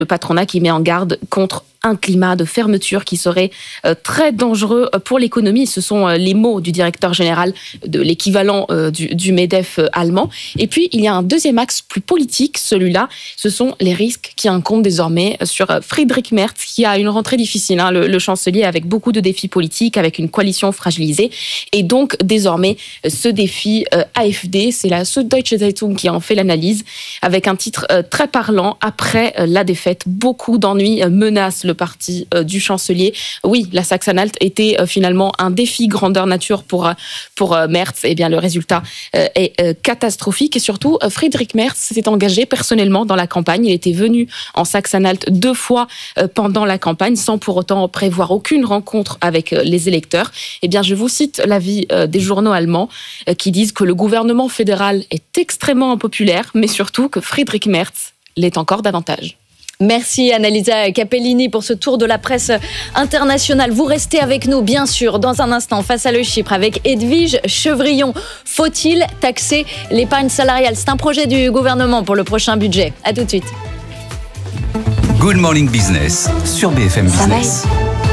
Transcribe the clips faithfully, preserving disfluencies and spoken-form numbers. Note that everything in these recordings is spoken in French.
Le patronat qui met en garde contre un climat de fermeture qui serait euh, très dangereux pour l'économie. Ce sont euh, les mots du directeur général de l'équivalent euh, du, du MEDEF euh, allemand. Et puis, il y a un deuxième axe plus politique, celui-là, ce sont les risques qui incombent désormais sur Friedrich Merz, qui a une rentrée difficile, hein, le, le chancelier, avec beaucoup de défis politiques, avec une coalition fragilisée. Et donc, désormais, ce défi euh, A F D, c'est la Süddeutsche Zeitung qui en fait l'analyse, avec un titre euh, très parlant. Après euh, la défaite, beaucoup d'ennuis euh, menacent le parti euh, du chancelier. Oui, la Sachsen-Anhalt était euh, finalement un défi grandeur nature pour, euh, pour euh, Merz. Eh bien, le résultat euh, est euh, catastrophique. Et surtout, euh, Friedrich Merz s'est engagé personnellement dans la campagne. Il était venu en Sachsen-Anhalt deux fois euh, pendant la campagne, sans pour autant prévoir aucune rencontre avec euh, les électeurs. Eh bien, je vous cite l'avis euh, des journaux allemands euh, qui disent que le gouvernement fédéral est extrêmement impopulaire, mais surtout que Friedrich Merz l'est encore davantage. Merci Annalisa Capellini pour ce tour de la presse internationale. Vous restez avec nous, bien sûr, dans un instant, face à le Chypre, avec Edwige Chevrillon. Faut-il taxer l'épargne salariale ? C'est un projet du gouvernement pour le prochain budget. À tout de suite. Good Morning Business sur B F M Business.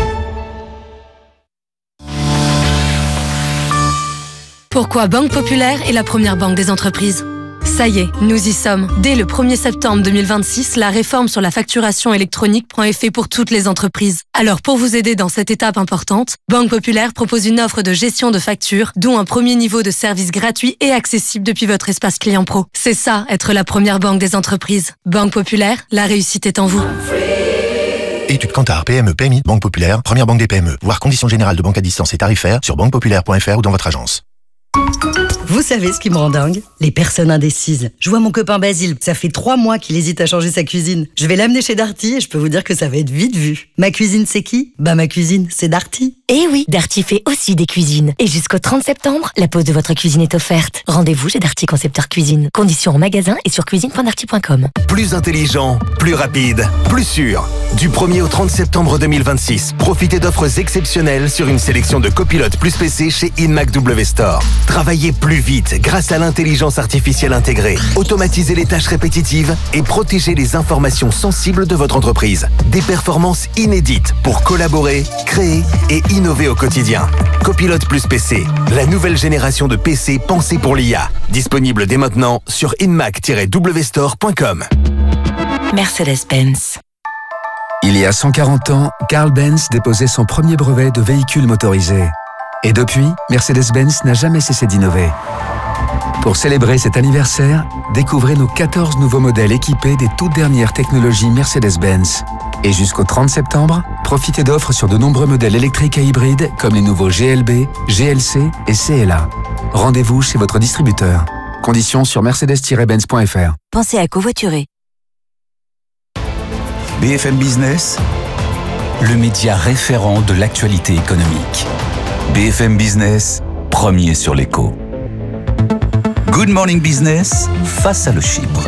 Pourquoi Banque Populaire est la première banque des entreprises ? Ça y est, nous y sommes. Dès le premier septembre deux mille vingt-six, la réforme sur la facturation électronique prend effet pour toutes les entreprises. Alors pour vous aider dans cette étape importante, Banque Populaire propose une offre de gestion de factures, dont un premier niveau de service gratuit et accessible depuis votre espace client pro. C'est ça, être la première banque des entreprises. Banque Populaire, la réussite est en vous. Études Kantar, P M E, P M I, Banque Populaire, première banque des P M E. Voir conditions générales de banque à distance et tarifaires sur banque populaire point f r ou dans votre agence. Vous savez ce qui me rend dingue ? Les personnes indécises. Je vois mon copain Basile, ça fait trois mois qu'il hésite à changer sa cuisine. Je vais l'amener chez Darty et je peux vous dire que ça va être vite vu. Ma cuisine, c'est qui ? Bah ma cuisine, c'est Darty. Eh oui, Darty fait aussi des cuisines. Et jusqu'au trente septembre, la pose de votre cuisine est offerte. Rendez-vous chez Darty Concepteur Cuisine. Conditions en magasin et sur cuisine point darty point com. Plus intelligent, plus rapide, plus sûr. Du premier au trente septembre deux mille vingt-six, profitez d'offres exceptionnelles sur une sélection de copilotes plus P C chez Inmac W Store. Travaillez plus vite grâce à l'intelligence artificielle intégrée. Automatisez les tâches répétitives et protégez les informations sensibles de votre entreprise. Des performances inédites pour collaborer, créer et innover au quotidien. Copilote plus P C, la nouvelle génération de P C pensée pour l'I A. Disponible dès maintenant sur inmac tiret w store point com. Mercedes-Benz. Il y a cent quarante ans, Carl Benz déposait son premier brevet de véhicule motorisé. Et depuis, Mercedes-Benz n'a jamais cessé d'innover. Pour célébrer cet anniversaire, découvrez nos quatorze nouveaux modèles équipés des toutes dernières technologies Mercedes-Benz. Et jusqu'au trente septembre, profitez d'offres sur de nombreux modèles électriques et hybrides comme les nouveaux G L B, G L C et C L A. Rendez-vous chez votre distributeur. Conditions sur mercedes tiret benz point f r. Pensez à covoiturer. B F M Business, le média référent de l'actualité économique. B F M Business, premier sur l'écho. Good Morning Business, face à le Chypre.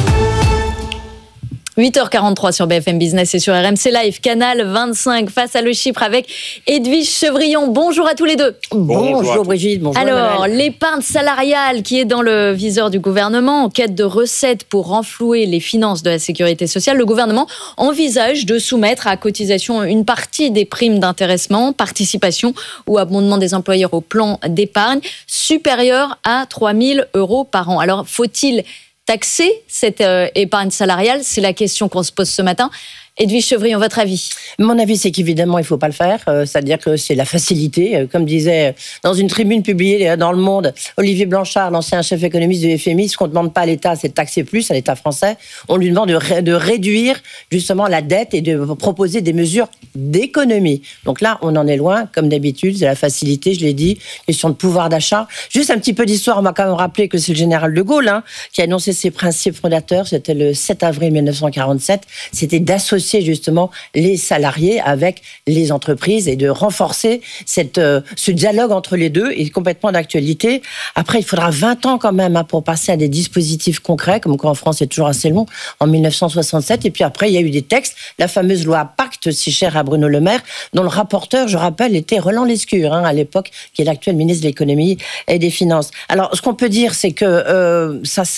huit heures quarante-trois sur B F M Business et sur R M C Live, canal vingt-cinq, face à le Chypre avec Edwige Chevrillon. Bonjour à tous les deux. Bonjour, bonjour Brigitte, bonjour Alors, Emmanuel. L'épargne salariale qui est dans le viseur du gouvernement, en quête de recettes pour renflouer les finances de la sécurité sociale, le gouvernement envisage de soumettre à cotisation une partie des primes d'intéressement, participation ou abondement des employeurs au plan d'épargne supérieur à trois mille euros par an. Alors, faut-il taxer cette euh, épargne salariale ? C'est la question qu'on se pose ce matin. Edwige Chevrillon, votre avis ? Mon avis, c'est qu'évidemment, il ne faut pas le faire. Euh, c'est-à-dire que c'est la facilité. Euh, comme disait euh, dans une tribune publiée euh, dans Le Monde, Olivier Blanchard, l'ancien chef économiste du F M I, ce qu'on ne demande pas à l'État, c'est de taxer plus, à l'État français. On lui demande de, ré- de réduire justement la dette et de proposer des mesures d'économie. Donc là, on en est loin, comme d'habitude. C'est la facilité, je l'ai dit, question de pouvoir d'achat. Juste un petit peu d'histoire, on va quand même rappeler que c'est le général de Gaulle hein, qui a annoncé ses principes fondateurs. C'était le sept avril mille neuf cent quarante-sept. C'était d'associer justement les salariés avec les entreprises et de renforcer cette, euh, ce dialogue entre les deux est complètement d'actualité. Après, il faudra vingt ans quand même hein, pour passer à des dispositifs concrets, comme quoi en France c'est toujours assez long, en mille neuf cent soixante-sept. Et puis après, il y a eu des textes, la fameuse loi Pacte, si chère à Bruno Le Maire, dont le rapporteur, je rappelle, était Roland Lescure, hein, à l'époque, qui est l'actuel ministre de l'économie et des finances. Alors, ce qu'on peut dire, c'est que euh, ça sert à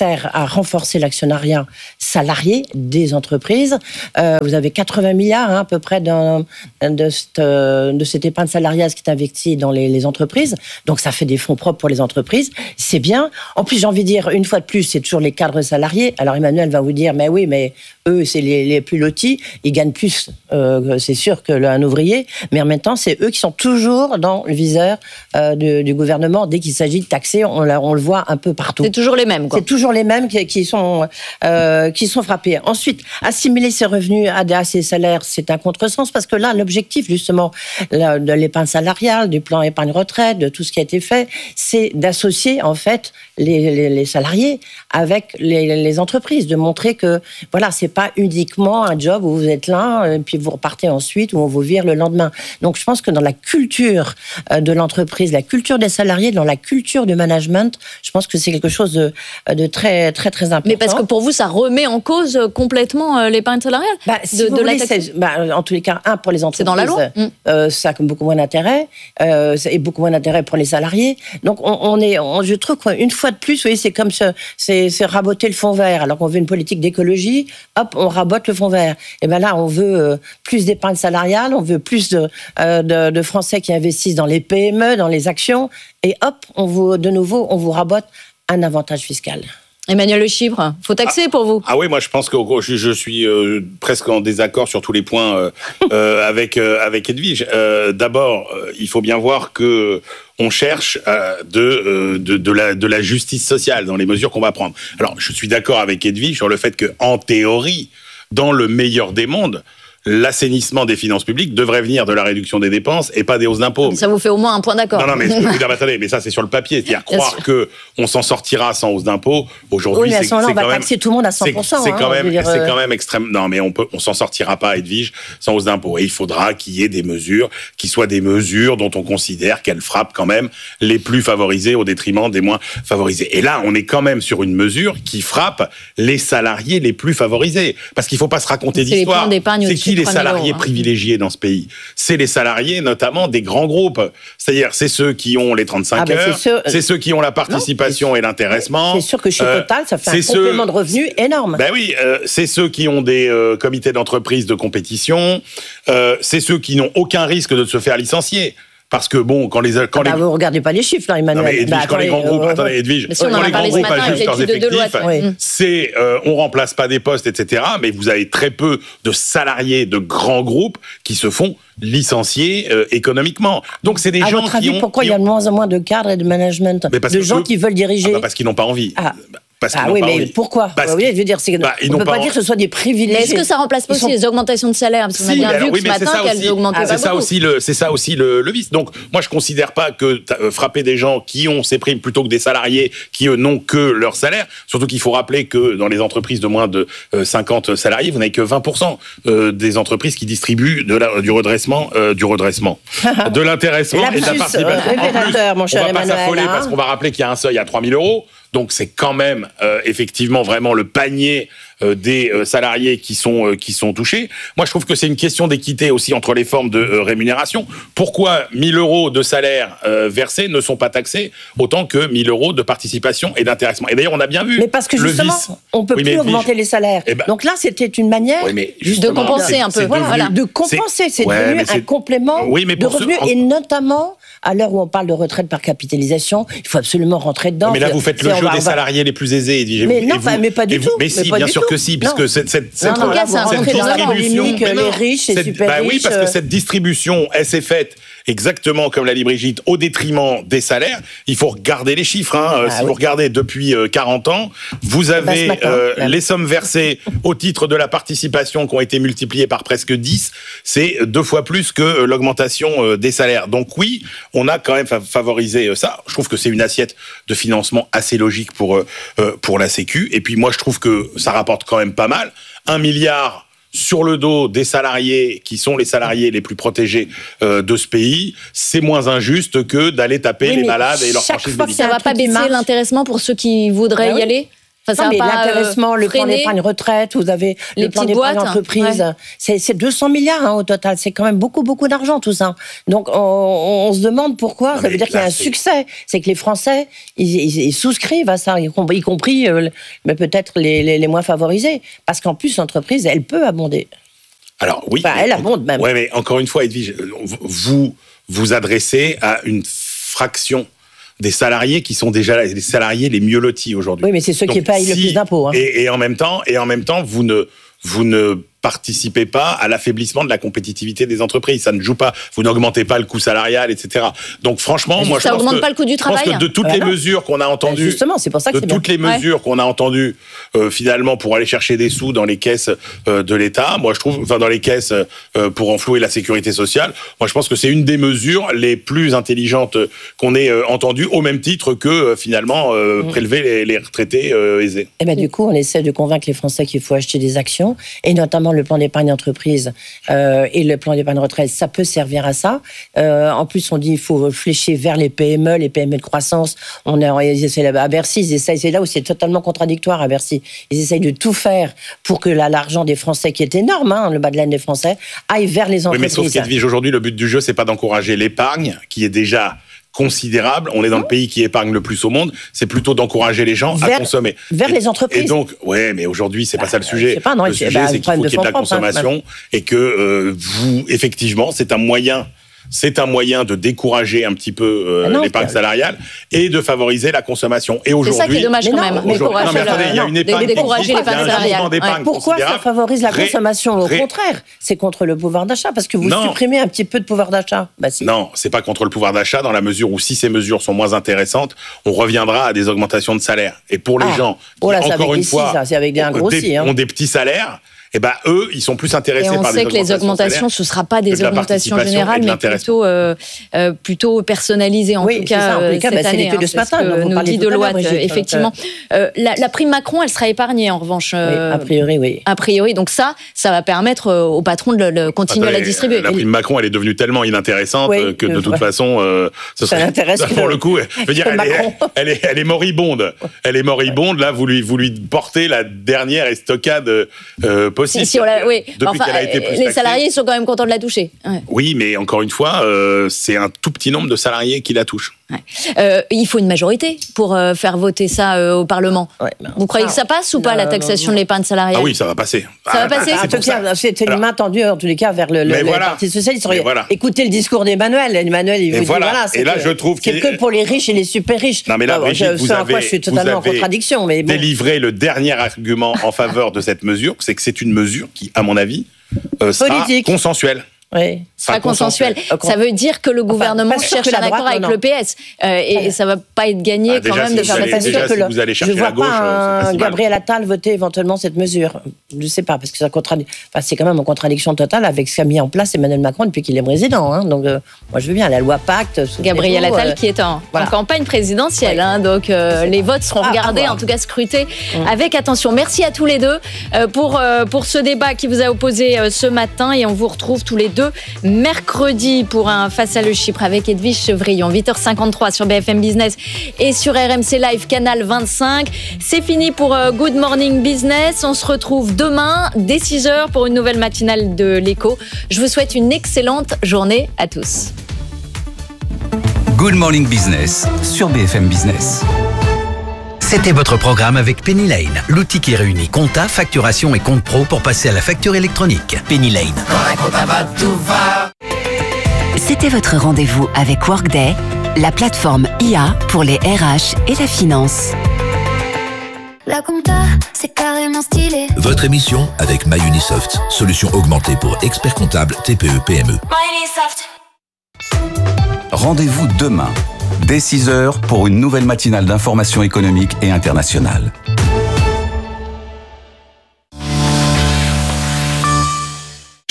renforcer l'actionnariat salarié des entreprises. Euh, vous avez quatre-vingts milliards hein, à peu près d'un, de, cette, de cette épargne salariale qui est investie dans les, les entreprises. Donc ça fait des fonds propres pour les entreprises. C'est bien. En plus, j'ai envie de dire, une fois de plus, c'est toujours les cadres salariés. Alors Emmanuel va vous dire, mais oui, mais eux, c'est les, les plus lotis. Ils gagnent plus, euh, c'est sûr, qu'un ouvrier. Mais en même temps, c'est eux qui sont toujours dans le viseur euh, du, du gouvernement. Dès qu'il s'agit de taxer, on, on le voit un peu partout. C'est toujours les mêmes, quoi. C'est toujours les mêmes qui, qui, sont, euh, qui sont frappés. Ensuite, assimiler ces revenus à, à ces salaires, c'est un contresens parce que là, l'objectif, justement, là, de l'épargne salariale, du plan épargne-retraite, de tout ce qui a été fait, c'est d'associer, en fait, les, les, les salariés avec les, les entreprises, de montrer que, voilà, c'est pas uniquement un job où vous êtes là, et puis vous repartez ensuite, où on vous vire le lendemain. Donc, je pense que dans la culture de l'entreprise, la culture des salariés, dans la culture du management, je pense que c'est quelque chose de, de très, très, très important. Mais parce que pour vous, ça remet en cause complètement l'épargne salariale bah, si de, vous de voulez, la taxe... bah, en tous les cas, un, pour les entreprises, c'est dans la loi. Euh, ça a beaucoup moins d'intérêt, euh, et beaucoup moins d'intérêt pour les salariés. Donc, on, on est, on, je trouve qu'une fois de plus, vous voyez, c'est comme ce, c'est, c'est raboter le fonds vert. Alors qu'on veut une politique d'écologie, hop, on rabote le fonds vert. Et ben là, on veut euh, plus d'épargne salariale, on veut plus de, euh, de, de Français qui investissent dans les P M E, dans les actions, et hop, on vous, de nouveau, on vous rabote un avantage fiscal. Emmanuel Le Chypre, faut taxer ah, pour vous. Ah oui, moi je pense que je, je suis euh, presque en désaccord sur tous les points euh, euh, avec euh, avec Edwige. Euh, d'abord, euh, il faut bien voir que on cherche euh, de, euh, de de la de la justice sociale dans les mesures qu'on va prendre. Alors, je suis d'accord avec Edwige sur le fait que en théorie, dans le meilleur des mondes, l'assainissement des finances publiques devrait venir de la réduction des dépenses et pas des hausses d'impôts. Ça vous fait au moins un point d'accord. Non, non, mais, mais attendez, mais ça c'est sur le papier. C'est-à-dire croire que on s'en sortira sans hausse d'impôts, aujourd'hui, oui, mais à c'est, ce moment-là, c'est on va quand même... taxer tout le monde à cent pour cent. C'est, c'est, hein, quand, même, dire, c'est euh... quand même extrême... Non, mais on peut, on s'en sortira pas, Edwige, sans hausse d'impôts. Et il faudra qu'il y ait des mesures, qui soient des mesures dont on considère qu'elles frappent quand même les plus favorisés au détriment des moins favorisés. Et là, on est quand même sur une mesure qui frappe les salariés les plus favorisés. Parce qu'il faut pas se raconter c'est d'histoire. C'est qui les salariés euros, hein. privilégiés dans ce pays? C'est les salariés, notamment des grands groupes. C'est-à-dire, c'est ceux qui ont les trente-cinq ah, heures, c'est, sûr... c'est ceux qui ont la participation non, et l'intéressement. C'est sûr que chez Total, euh, ça fait un complément ceux... de revenus énorme. Ben oui, euh, c'est ceux qui ont des euh, comités d'entreprise de compétition. Euh, c'est ceux qui n'ont aucun risque de se faire licencier. Parce que bon, quand les quand ah bah les vous regardez pas les chiffres là, Emmanuel. Non mais Edwige, bah, quand attendez, les grands groupes, euh, attendez Edwige, si quand les grands groupes ajustent leurs effectifs, oui. c'est euh, on remplace pas des postes, et cetera. Mais vous avez très peu de salariés de grands groupes qui se font licenciés euh, économiquement. Donc c'est des à gens votre avis, qui ont. Pourquoi qui il y a ont... de moins en moins de cadres et de management, de gens eux, qui veulent diriger ah bah parce qu'ils n'ont pas envie. Ah. Parce ah oui, mais envie. Pourquoi bah, oui, je veux dire, c'est, bah, on ne peut pas, pas dire que ce soit des privilégiés. Mais est-ce que ça remplace pas aussi sont... les augmentations de salaire? Parce qu'on si, a bien vu alors, que oui, ce matin, qu'elles augmentaient ah, pas c'est ça beaucoup. Aussi le, c'est ça aussi le, le vice. Donc, moi, je ne considère pas que euh, frapper des gens qui ont ces primes plutôt que des salariés qui, eux, n'ont que leur salaire. Surtout qu'il faut rappeler que dans les entreprises de moins de euh, cinquante salariés, vous n'avez que vingt pour cent euh, des entreprises qui distribuent de la, du redressement, euh, du redressement, de l'intéressement et de la participation. Révélateur, mon cher Emmanuel. On ne va pas s'affoler parce qu'on va rappeler qu'il y a un seuil à trois mille euros. Donc c'est quand même euh, effectivement vraiment le panier euh, des euh, salariés qui sont euh, qui sont touchés. Moi je trouve que c'est une question d'équité aussi entre les formes de euh, rémunération. Pourquoi mille euros de salaire euh, versés ne sont pas taxés autant que mille euros de participation et d'intéressement? Et d'ailleurs on a bien vu. Mais parce que justement vice... on peut oui, plus augmenter les salaires. Eh ben... Donc là c'était une manière oui, mais de compenser un peu. Voilà, voilà. De compenser. C'est, c'est ouais, devenu un complément oui, mais de revenus ce... et notamment. À l'heure où on parle de retraite par capitalisation, il faut absolument rentrer dedans. Mais là, vous faites le jeu va, des salariés va... les plus aisés. Et mais vous, non, et vous, mais pas du vous, tout. Mais si, bien sûr tout. que si, puisque cette, cette, cette, non, non, là, cette distribution, limite, les riches, les super bah riches. Oui, parce que cette distribution, elle s'est faite exactement comme l'a dit Brigitte, au détriment des salaires. Il faut regarder les chiffres. Hein. Ah, si oui. vous regardez depuis quarante ans, vous avez bah, matin, euh, ouais. les sommes versées au titre de la participation qui ont été multipliées par presque dix. C'est deux fois plus que l'augmentation des salaires. Donc oui, on a quand même favoriser ça. Je trouve que c'est une assiette de financement assez logique pour, euh, pour la Sécu. Et puis moi, je trouve que ça rapporte quand même pas mal. Un milliard sur le dos des salariés qui sont les salariés les plus protégés euh, de ce pays, c'est moins injuste que d'aller taper oui, les malades et leurs franchises médicales. Ça ne va pas baisser l'intéressement pour ceux qui voudraient bah y oui. aller? Enfin, ça non, mais pas, l'intéressement, euh, le plan d'épargne retraite, vous avez les le plan petites d'épargne boîtes, entreprise. ouais. C'est, c'est deux cents milliards hein, au total. C'est quand même beaucoup, beaucoup d'argent tout ça. Donc on, on se demande pourquoi. Non, ça veut dire qu'il y a un c'est... succès. C'est que les Français, ils, ils, ils souscrivent à ça, y compris, y compris euh, mais peut-être les, les, les moins favorisés. Parce qu'en plus, l'entreprise, elle peut abonder. Alors oui. Enfin, elle abonde même. Oui, mais encore une fois, Edwige, vous vous adressez à une fraction des salariés qui sont déjà les salariés les mieux lotis aujourd'hui. Oui, mais c'est ceux Donc, qui payent si, le plus d'impôts. Hein. Et, et en même temps, et en même temps, vous ne vous ne participez pas à l'affaiblissement de la compétitivité des entreprises. Ça ne joue pas. Vous n'augmentez pas le coût salarial, et cetera. Donc franchement, moi, je ça pense augmente que, pas le coût du je pense travail. que de toutes ah, les non. mesures qu'on a entendues, justement, c'est pour ça que de c'est toutes bien. les mesures ouais. qu'on a entendues euh, finalement pour aller chercher des sous dans les caisses euh, de l'État, moi je trouve, enfin dans les caisses euh, pour renflouer la sécurité sociale, moi je pense que c'est une des mesures les plus intelligentes qu'on ait euh, entendues, au même titre que euh, finalement euh, mmh. prélever les, les retraités euh, aisés. Et ben du coup, on essaie de convaincre les Français qu'il faut acheter des actions, et notamment le plan d'épargne entreprise euh, et le plan d'épargne retraite, ça peut servir à ça. Euh, en plus, on dit qu'il faut flécher vers les P M E, les P M E de croissance. On est, ils essaient à Bercy, ils essayent, c'est là où c'est totalement contradictoire à Bercy. Ils essayent de tout faire pour que là, l'argent des Français, qui est énorme, hein, le bas de laine des Français, aille vers les entreprises. Oui, mais sauf qu'Edwige, aujourd'hui, le but du jeu, c'est pas d'encourager l'épargne, qui est déjà considérable. On est dans le pays qui épargne le plus au monde. C'est plutôt d'encourager les gens vers, à consommer. Vers et, les entreprises. Et donc, ouais, mais aujourd'hui, c'est bah, pas ça le sujet. Pas, non, le sujet, bah, c'est qu'il faut qu'il y ait de la consommation hein, et que euh, vous, effectivement, c'est un moyen. C'est un moyen de décourager un petit peu euh, non, l'épargne salariale et de favoriser la consommation. Et aujourd'hui, c'est ça qui est dommage quand même. Mais non, mais attendez, il y a une épargne décourager l'épargne salariale. Ouais. Pourquoi ça favorise la consommation ? Au contraire, c'est contre le pouvoir d'achat parce que vous non. supprimez un petit peu de pouvoir d'achat. Bah, si. Non, c'est pas contre le pouvoir d'achat dans la mesure où si ces mesures sont moins intéressantes, on reviendra à des augmentations de salaire. Et pour les ah. gens qui, oh là, encore une fois, ça, c'est avec des, ont, des, hein. ont des petits salaires. Eh ben eux, ils sont plus intéressés par des augmentations. Et on sait que les augmentations, ce ne sera pas des augmentations générales, mais plutôt, euh, euh, plutôt personnalisées en oui, tout cas, ça, en tout cas cette bah, année. C'est de ce matin, que nous dit Deloitte, effectivement. Euh, la, la prime Macron, elle sera épargnée en revanche. Euh, oui, a priori, oui. A priori, donc ça, ça va permettre au patron de le, continuer Attendez, à la distribuer. La prime Macron, elle est devenue tellement inintéressante oui, que de toute ouais. façon, euh, ce ça serait, n'intéresse pour le coup, je veux dire, elle est, elle est, elle est moribonde. Elle est moribonde. Là, vous lui, vous lui portez la dernière estocade possible. Oui. Depuis enfin, qu'elle a été plus les taxée. salariés sont quand même contents de la toucher. Ouais. Oui, mais encore une fois, euh, c'est un tout petit nombre de salariés qui la touchent. Ouais. Euh, il faut une majorité pour euh, faire voter ça euh, au Parlement. Ouais, Vous croyez que ça passe ou pas, non, la taxation non, non. de l'épargne salariale ? Ah oui, ça va passer. Ça ah, va passer ah, c'est ça. C'était une main tendue, en tous les cas, vers le, le, voilà. le Parti Socialiste. Voilà. Écoutez le discours d'Emmanuel. Emmanuel, il vous dit, voilà. voilà, c'est, et là, que, je trouve c'est que pour les riches et les super riches. Non, mais là, bon, Brigitte, je, vous avez, quoi, je suis totalement en contradiction. Mais bon. délivré le dernier argument en faveur de cette mesure, c'est que c'est une mesure qui, à mon avis, euh, sera politique. Consensuelle. Oui. Sera consensuel. Ça veut dire que le gouvernement enfin, cherche un accord avec non. le P S. Euh, et, ouais. et ça ne va pas être gagné ah, quand même si de faire la déjà, si vous allez chercher je vois la gauche, pas un Gabriel Attal voter éventuellement cette mesure. Je ne sais pas, parce que ça contradit... enfin, c'est quand même en contradiction totale avec ce qu'a mis en place Emmanuel Macron depuis qu'il est président. Hein. Donc, euh, moi, je veux bien la loi Pacte. Gabriel Attal euh, qui est en, voilà. en campagne présidentielle. Ouais. Hein, donc, euh, les votes seront ah, regardés, en tout cas scrutés mmh. avec attention. Merci à tous les deux euh, pour, euh, pour ce débat qui vous a opposé euh, ce matin. Et on vous retrouve tous les deux mercredi pour un Face à le Chypre avec Edwige Chevrillon, huit heures cinquante-trois sur B F M Business et sur R M C Live, canal vingt-cinq. C'est fini pour Good Morning Business. On se retrouve demain dès six heures pour une nouvelle matinale de l'Écho. Je vous souhaite une excellente journée à tous. Good Morning Business sur B F M Business. C'était votre programme avec Penny Lane, l'outil qui réunit compta, facturation et compte pro pour passer à la facture électronique. Penny Lane. C'était votre rendez-vous avec Workday, la plateforme I A pour les R H et la finance. La compta, c'est carrément stylé. Votre émission avec MyUnisoft, solution augmentée pour experts comptables T P E P M E. MyUnisoft. Rendez-vous demain, dès six heures, pour une nouvelle matinale d'information économique et internationale.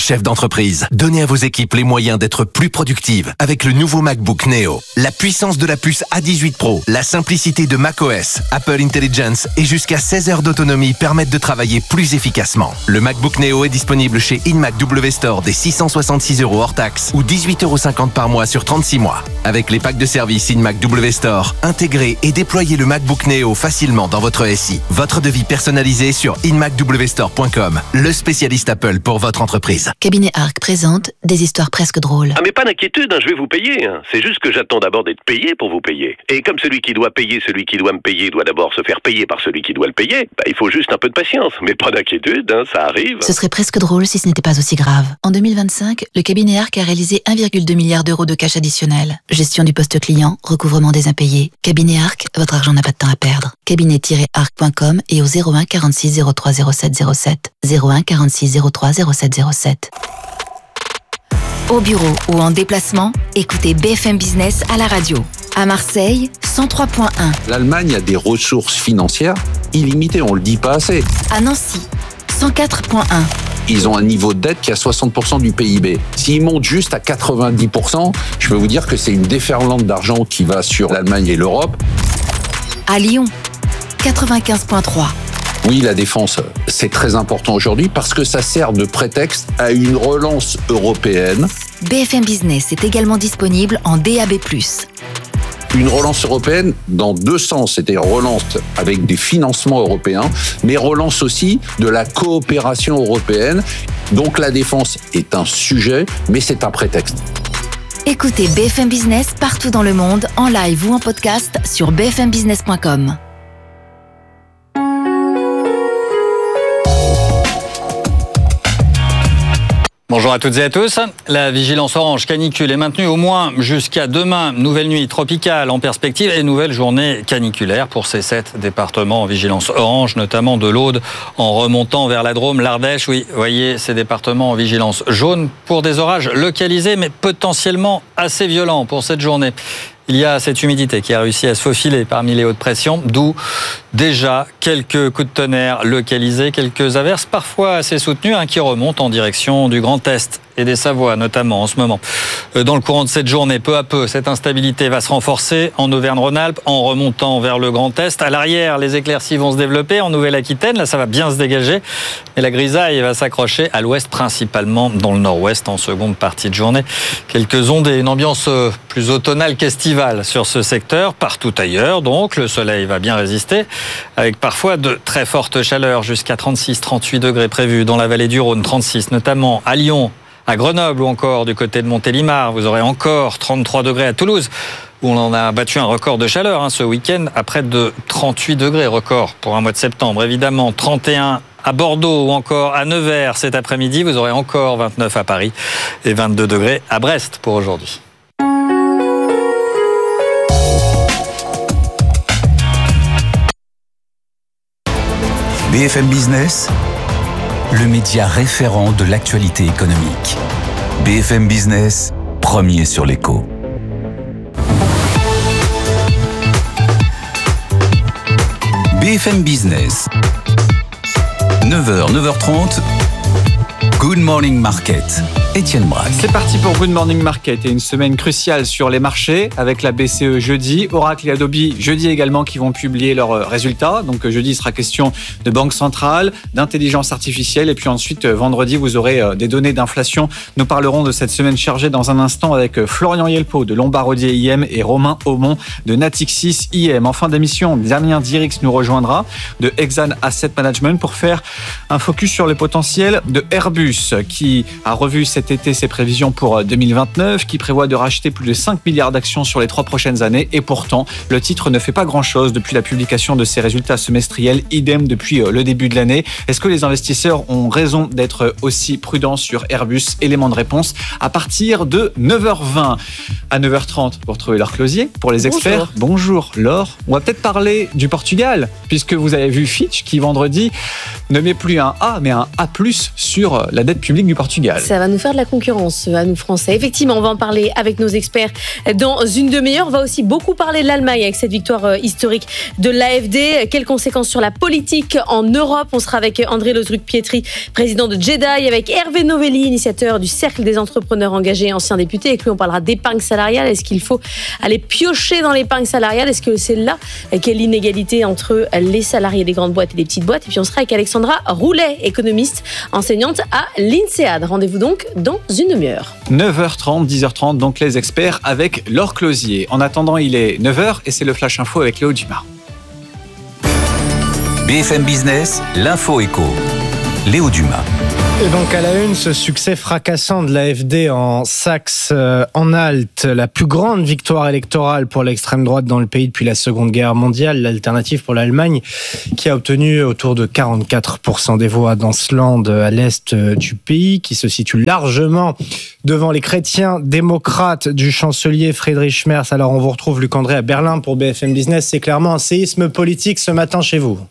chef d'entreprise. Donnez à vos équipes les moyens d'être plus productives avec le nouveau MacBook Neo. La puissance de la puce A dix-huit Pro, la simplicité de macOS, Apple Intelligence et jusqu'à seize heures d'autonomie permettent de travailler plus efficacement. Le MacBook Neo est disponible chez InMac W Store dès six cent soixante-six euros hors taxe ou dix-huit euros cinquante par mois sur trente-six mois. Avec les packs de service InMac W Store, intégrez et déployez le MacBook Neo facilement dans votre S I. Votre devis personnalisé sur in mac w store point com, le spécialiste Apple pour votre entreprise. Cabinet Arc présente des histoires presque drôles. Ah mais pas d'inquiétude, hein, je vais vous payer. Hein. C'est juste que j'attends d'abord d'être payé pour vous payer. Et comme celui qui doit payer, celui qui doit me payer, doit d'abord se faire payer par celui qui doit le payer, bah, il faut juste un peu de patience. Mais pas d'inquiétude, hein, ça arrive. Ce serait presque drôle si ce n'était pas aussi grave. En deux mille vingt-cinq, le cabinet Arc a réalisé un virgule deux milliard d'euros de cash additionnel. Gestion du poste client, recouvrement des impayés. Cabinet Arc, votre argent n'a pas de temps à perdre. cabinet tiret arc point com et au zéro un quarante-six zéro trois zéro sept zéro sept. zéro un quarante-six zéro trois zéro sept zéro sept. Au bureau ou en déplacement, écoutez B F M Business à la radio. À Marseille, cent trois point un. L'Allemagne a des ressources financières illimitées, on le dit pas assez. À Nancy, cent quatre point un. Ils ont un niveau de dette qui est à soixante pour cent du P I B. S'ils montent juste à quatre-vingt-dix pour cent, je peux vous dire que c'est une déferlante d'argent qui va sur l'Allemagne et l'Europe. À Lyon, quatre-vingt-quinze point trois. Oui, la défense, c'est très important aujourd'hui parce que ça sert de prétexte à une relance européenne. B F M Business est également disponible en D A B plus. Une relance européenne dans deux sens, c'est-à-dire relance avec des financements européens, mais relance aussi de la coopération européenne. Donc la défense est un sujet, mais c'est un prétexte. Écoutez B F M Business partout dans le monde, en live ou en podcast sur b f m business point com. Bonjour à toutes et à tous. La vigilance orange canicule est maintenue au moins jusqu'à demain. Nouvelle nuit tropicale en perspective et nouvelle journée caniculaire pour ces sept départements en vigilance orange, notamment de l'Aude en remontant vers la Drôme, l'Ardèche. Oui, voyez ces départements en vigilance jaune pour des orages localisés mais potentiellement assez violents pour cette journée. Il y a cette humidité qui a réussi à se faufiler parmi les hautes pressions, d'où déjà quelques coups de tonnerre localisés, quelques averses parfois assez soutenues hein, qui remontent en direction du Grand Est et des Savoies notamment en ce moment. Dans le courant de cette journée, peu à peu, cette instabilité va se renforcer en Auvergne-Rhône-Alpes en remontant vers le Grand Est. À l'arrière, les éclaircies vont se développer en Nouvelle-Aquitaine. Là, ça va bien se dégager. Et la grisaille va s'accrocher à l'ouest, principalement dans le nord-ouest en seconde partie de journée. Quelques ondes et une ambiance plus automnale qu'estivale sur ce secteur. Partout ailleurs, donc, le soleil va bien résister avec parfois de très fortes chaleurs jusqu'à trente-six trente-huit degrés prévus dans la vallée du Rhône, trente-six notamment à Lyon, à Grenoble ou encore du côté de Montélimar. Vous aurez encore trente-trois degrés à Toulouse, où on en a battu un record de chaleur hein, ce week-end à près de trente-huit degrés, record pour un mois de septembre. Évidemment, trente et un à Bordeaux ou encore à Nevers cet après-midi. Vous aurez encore vingt-neuf à Paris et vingt-deux degrés à Brest pour aujourd'hui. B F M Business, le média référent de l'actualité économique. B F M Business, premier sur l'écho. B F M Business, neuf heures, neuf heures trente, Good Morning Market. Étienne Braque. C'est parti pour Good Morning Market et une semaine cruciale sur les marchés avec la B C E jeudi, Oracle et Adobe jeudi également qui vont publier leurs résultats. Donc jeudi il sera question de banque centrale, d'intelligence artificielle et puis ensuite vendredi vous aurez des données d'inflation. Nous parlerons de cette semaine chargée dans un instant avec Florian Yelpo de Lombardier I M et Romain Aumont de Natixis I M. En fin d'émission, Damien Dirix nous rejoindra de Exane Asset Management pour faire un focus sur le potentiel de Airbus qui a revu cette cet été ses prévisions pour deux mille vingt-neuf, qui prévoit de racheter plus de cinq milliards d'actions sur les trois prochaines années. Et pourtant, le titre ne fait pas grand-chose depuis la publication de ses résultats semestriels, idem depuis le début de l'année. Est-ce que les investisseurs ont raison d'être aussi prudents sur Airbus? Élément de réponse à partir de neuf heures vingt. À neuf heures trente, vous retrouvez Laure Closier pour les experts. Bonjour, Bonjour Laure. On va peut-être parler du Portugal, puisque vous avez vu Fitch qui vendredi ne met plus un A, mais un A plus sur la la dette publique du Portugal. Ça va nous faire de la concurrence à nous Français. Effectivement, on va en parler avec nos experts dans une demi-heure. On va aussi beaucoup parler de l'Allemagne avec cette victoire historique de l'A F D. Quelles conséquences sur la politique en Europe? On sera avec André Lozruc-Pietri, président de Jedi, avec Hervé Novelli, initiateur du Cercle des entrepreneurs engagés, ancien député. Avec lui, on parlera d'épargne salariale. Est-ce qu'il faut aller piocher dans l'épargne salariale? Est-ce que c'est là qu'est l'inégalité entre les salariés des grandes boîtes et des petites boîtes? Et puis on sera avec Alexandra Roulet, économiste, enseignante à l'INSEAD. Rendez-vous donc dans une demi-heure. neuf heures trente, dix heures trente, donc les experts avec Laure Closier. En attendant, il est neuf heures et c'est le Flash Info avec Léo Dumas. B F M Business, l'info éco. Léo Dumas. Et donc à la une, ce succès fracassant de l'A F D en Saxe-Anhalt, la plus grande victoire électorale pour l'extrême droite dans le pays depuis la Seconde Guerre mondiale, l'alternative pour l'Allemagne, qui a obtenu autour de quarante-quatre pour cent des voix dans ce land à l'est du pays, qui se situe largement devant les chrétiens démocrates du chancelier Friedrich Merz. Alors on vous retrouve, Luc André, à Berlin pour B F M Business. C'est clairement un séisme politique ce matin chez vous.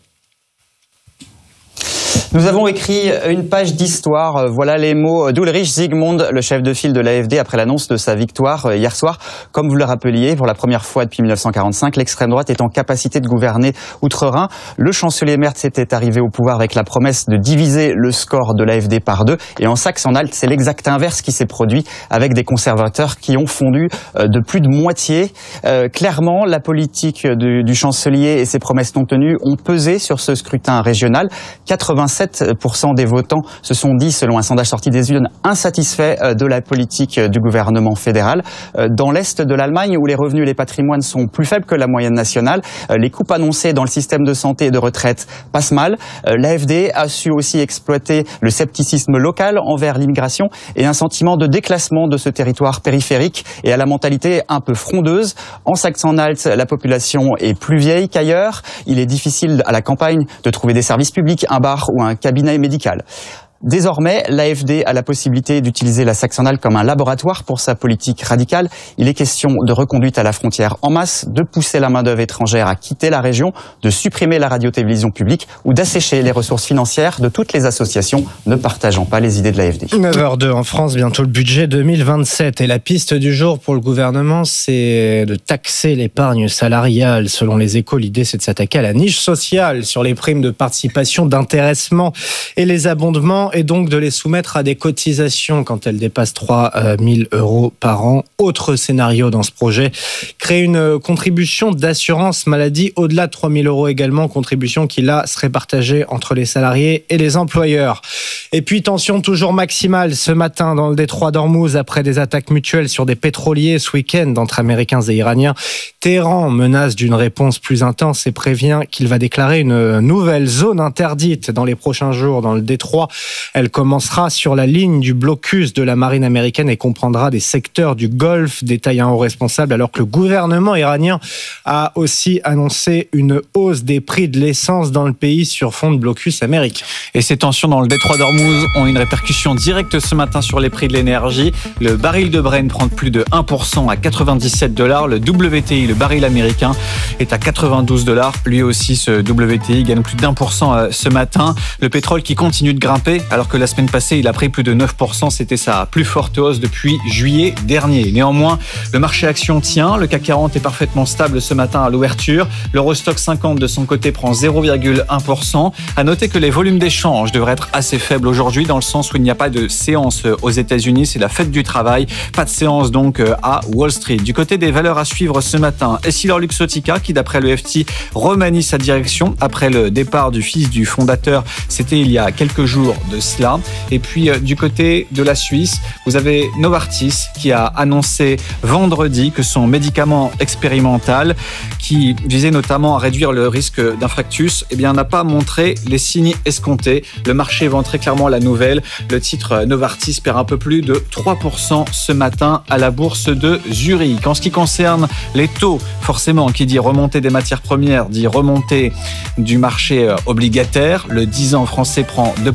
Nous avons écrit une page d'histoire. Voilà les mots d'Ulrich Zygmunt, le chef de file de l'A F D, après l'annonce de sa victoire hier soir. Comme vous le rappeliez, pour la première fois depuis mille neuf cent quarante-cinq, l'extrême droite est en capacité de gouverner outre-Rhin. Le chancelier Merz était arrivé au pouvoir avec la promesse de diviser le score de l'A F D par deux. Et en Saxe-Anhalt, c'est l'exact inverse qui s'est produit, avec des conservateurs qui ont fondu de plus de moitié. Euh, clairement, la politique du, du chancelier et ses promesses non tenues ont pesé sur ce scrutin régional. quatre-vingt-sept pour cent des votants se sont dit, selon un sondage sorti des urnes, insatisfaits de la politique du gouvernement fédéral. Dans l'est de l'Allemagne, où les revenus et les patrimoines sont plus faibles que la moyenne nationale, les coupes annoncées dans le système de santé et de retraite passent mal. L'A F D a su aussi exploiter le scepticisme local envers l'immigration et un sentiment de déclassement de ce territoire périphérique et à la mentalité un peu frondeuse. En Saxe-Anhalt, la population est plus vieille qu'ailleurs. Il est difficile à la campagne de trouver des services publics, un bar ou un cabinet médical. Désormais, l'A F D a la possibilité d'utiliser la Saxe-Anhalt comme un laboratoire pour sa politique radicale. Il est question de reconduite à la frontière en masse, de pousser la main-d'œuvre étrangère à quitter la région, de supprimer la radio-télévision publique ou d'assécher les ressources financières de toutes les associations ne partageant pas les idées de l'A F D. neuf heures deux en France, bientôt le budget deux mille vingt-sept. Et la piste du jour pour le gouvernement, c'est de taxer l'épargne salariale. Selon les Échos, l'idée, c'est de s'attaquer à la niche sociale sur les primes de participation, d'intéressement et les abondements, et donc de les soumettre à des cotisations quand elles dépassent trois mille euros par an. Autre scénario dans ce projet, créer une contribution d'assurance maladie au-delà de trois mille euros également, contribution qui là serait partagée entre les salariés et les employeurs. Et puis tension toujours maximale ce matin dans le détroit d'Ormuz après des attaques mutuelles sur des pétroliers ce week-end entre Américains et Iraniens. Téhéran menace d'une réponse plus intense et prévient qu'il va déclarer une nouvelle zone interdite dans les prochains jours dans le détroit. Elle commencera sur la ligne du blocus de la marine américaine et comprendra des secteurs du Golfe, détaille un haut responsable, alors que le gouvernement iranien a aussi annoncé une hausse des prix de l'essence dans le pays sur fond de blocus américain. Et ces tensions dans le détroit d'Ormuz ont une répercussion directe ce matin sur les prix de l'énergie. Le baril de Brent prend plus de un pour cent à quatre-vingt-dix-sept dollars. Le W T I, le baril américain, est à quatre-vingt-douze dollars. Lui aussi, ce W T I gagne plus d'un pour cent ce matin. Le pétrole qui continue de grimper, alors que la semaine passée, il a pris plus de neuf pour cent. C'était sa plus forte hausse depuis juillet dernier. Néanmoins, le marché action tient. Le C A C quarante est parfaitement stable ce matin à l'ouverture. L'Eurostoxx cinquante, de son côté, prend zéro virgule un pour cent. À noter que les volumes d'échange devraient être assez faibles aujourd'hui, dans le sens où il n'y a pas de séance aux États-Unis. C'est la fête du travail. Pas de séance donc à Wall Street. Du côté des valeurs à suivre ce matin, EssilorLuxottica, qui d'après le F T remanie sa direction après le départ du fils du fondateur. C'était il y a quelques jours de cela. Et puis du côté de la Suisse, vous avez Novartis qui a annoncé vendredi que son médicament expérimental, qui visait notamment à réduire le risque d'infarctus, eh bien n'a pas montré les signes escomptés. Le marché vend très clairement la nouvelle. Le titre Novartis perd un peu plus de trois pour cent ce matin à la bourse de Zurich. En ce qui concerne les taux, forcément, qui dit remontée des matières premières, dit remontée du marché obligataire. Le dix ans français prend deux points de base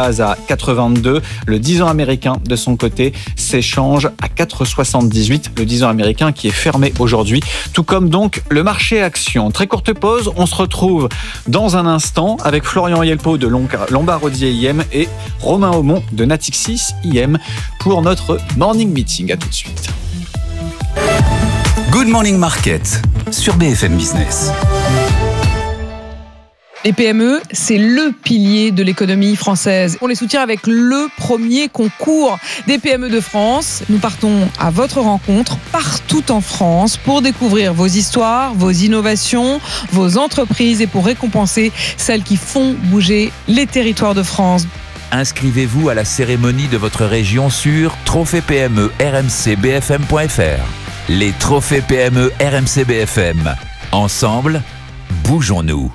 base à quatre virgule vingt-deux. Le dix ans américain, de son côté, s'échange à quatre virgule soixante-dix-huit. Le dix ans américain qui est fermé aujourd'hui, tout comme donc le marché action. Très courte pause, on se retrouve dans un instant avec Florian Yelpo de Lombard Odier I M et Romain Aumont de Natixis I M pour notre Morning Meeting. À tout de suite. Good Morning Market sur B F M Business. Les P M E, c'est le pilier de l'économie française. On les soutient avec le premier concours des P M E de France. Nous partons à votre rencontre partout en France pour découvrir vos histoires, vos innovations, vos entreprises et pour récompenser celles qui font bouger les territoires de France. Inscrivez-vous à la cérémonie de votre région sur trophée P M E R M C B F M point F R. Les trophées P M E R M C B F M. Ensemble, bougeons-nous.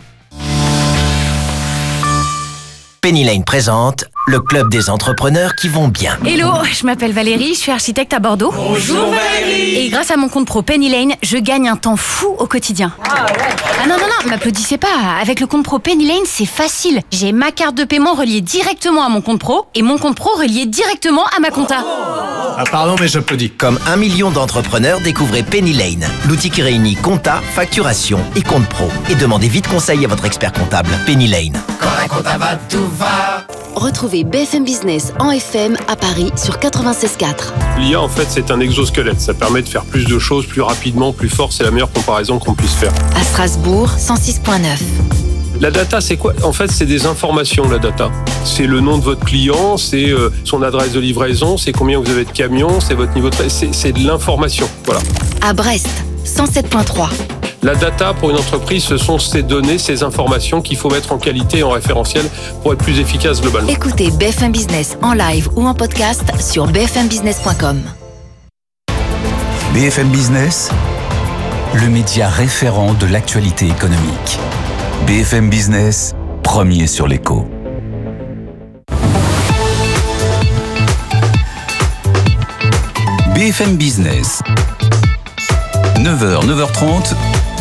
Penny Lane présente le club des entrepreneurs qui vont bien. Hello, je m'appelle Valérie, je suis architecte à Bordeaux. Bonjour Valérie. Et grâce à mon compte pro Penny Lane, je gagne un temps fou au quotidien. Ah, ouais. ah non, non, non, m'applaudissez pas. Avec le compte pro Penny Lane, c'est facile. J'ai ma carte de paiement reliée directement à mon compte pro et mon compte pro relié directement à ma compta. Ah pardon, mais j'applaudis. Comme un million d'entrepreneurs, découvrez Penny Lane, l'outil qui réunit compta, facturation et compte pro. Et demandez vite conseil à votre expert comptable. Penny Lane. Quand la compta va, tout va. Retrouvez B F M Business en F M à Paris sur quatre-vingt-seize quatre. L'I A, en fait, c'est un exosquelette. Ça permet de faire plus de choses plus rapidement, plus fort. C'est la meilleure comparaison qu'on puisse faire. À Strasbourg, cent six virgule neuf. La data, c'est quoi? En fait, c'est des informations, la data. C'est le nom de votre client, c'est euh, son adresse de livraison, c'est combien vous avez de camions, c'est votre niveau de... C'est, c'est de l'information, voilà. À Brest, cent sept virgule trois. La data, pour une entreprise, ce sont ces données, ces informations qu'il faut mettre en qualité et en référentiel pour être plus efficace globalement. Écoutez B F M Business en live ou en podcast sur b f m business point com. B F M Business, le média référent de l'actualité économique. B F M Business, premier sur l'écho. B F M Business, neuf heures, neuf heures trente,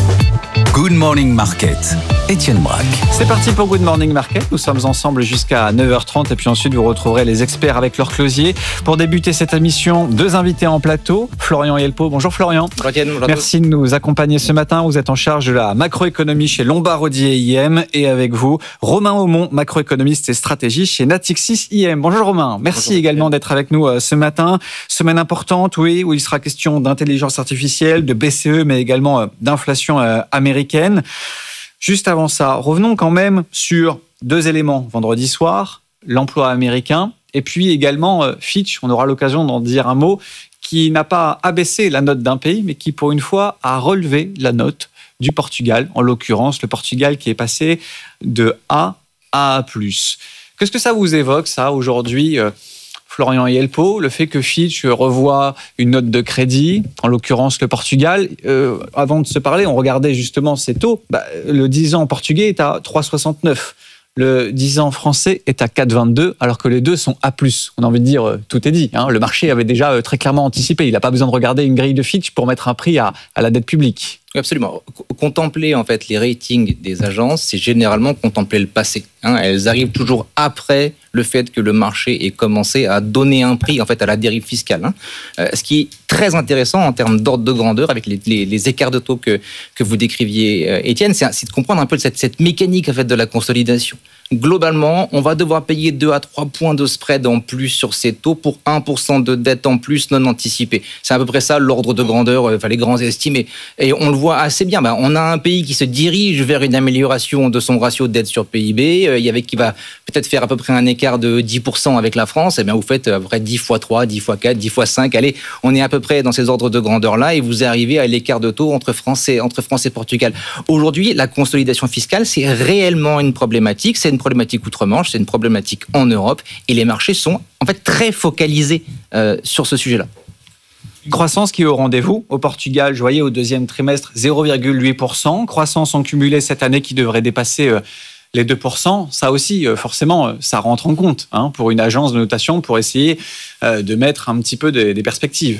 Good Morning Market. Étienne Braque. C'est parti pour Good Morning Market. Nous sommes ensemble jusqu'à neuf heures trente et puis ensuite vous retrouverez les experts avec leur closier. Pour débuter cette émission, deux invités en plateau. Florian Yelpo. Bonjour Florian. Bonjour Étienne. Bonjour. Merci de nous accompagner ce matin. Vous êtes en charge de la macroéconomie chez Lombard Odier I M et avec vous, Romain Aumont, macroéconomiste et stratégie chez Natixis I M. Bonjour Romain. Merci Bonjour, également d'être avec nous ce matin. Semaine importante, oui, où il sera question d'intelligence artificielle, de B C E, mais également d'inflation américaine. Juste avant ça, revenons quand même sur deux éléments. Vendredi soir, l'emploi américain, et puis également Fitch, on aura l'occasion d'en dire un mot, qui n'a pas abaissé la note d'un pays, mais qui pour une fois a relevé la note du Portugal, en l'occurrence le Portugal qui est passé de A à A plus. Qu'est-ce que ça vous évoque, ça, aujourd'hui, Florian Yelpo, le fait que Fitch revoit une note de crédit, en l'occurrence le Portugal. Euh, avant de se parler, on regardait justement ces taux. Bah, le dix ans portugais est à trois virgule soixante-neuf. Le dix ans français est à quatre virgule vingt-deux, alors que les deux sont A plus. On a envie de dire, tout est dit. Hein. Le marché avait déjà très clairement anticipé. Il n'a pas besoin de regarder une grille de Fitch pour mettre un prix à, à la dette publique. Absolument. Contempler en fait les ratings des agences, c'est généralement contempler le passé. Hein. Elles arrivent toujours après le fait que le marché ait commencé à donner un prix en fait à la dérive fiscale. Hein. Euh, ce qui est très intéressant en termes d'ordre de grandeur avec les, les, les écarts de taux que que vous décriviez, euh, Étienne, c'est, c'est de comprendre un peu cette, cette mécanique en fait de la consolidation. Globalement, on va devoir payer deux à trois points de spread en plus sur ces taux pour un pour cent de dette en plus non anticipée. C'est à peu près ça l'ordre de grandeur, enfin les grands estimés. Et on le voit assez bien. Ben, on a un pays qui se dirige vers une amélioration de son ratio de dette sur P I B, euh, y avait, qui va peut-être faire à peu près un écart de dix pour cent avec la France. Et bien vous faites à peu près dix fois trois, dix fois quatre, dix fois cinq. Allez, on est à peu près dans ces ordres de grandeur-là et vous arrivez à l'écart de taux entre France et, entre France et Portugal. Aujourd'hui, la consolidation fiscale, c'est réellement une problématique. C'est une problématique outre-Manche, c'est une problématique en Europe et les marchés sont en fait très focalisés euh, sur ce sujet-là. Une croissance qui est au rendez-vous. Au Portugal, je voyais au deuxième trimestre zéro virgule huit pour cent. Croissance en cumulé cette année qui devrait dépasser euh, les deux pour cent. Ça aussi, euh, forcément, euh, ça rentre en compte hein, pour une agence de notation pour essayer euh, de mettre un petit peu des, des perspectives.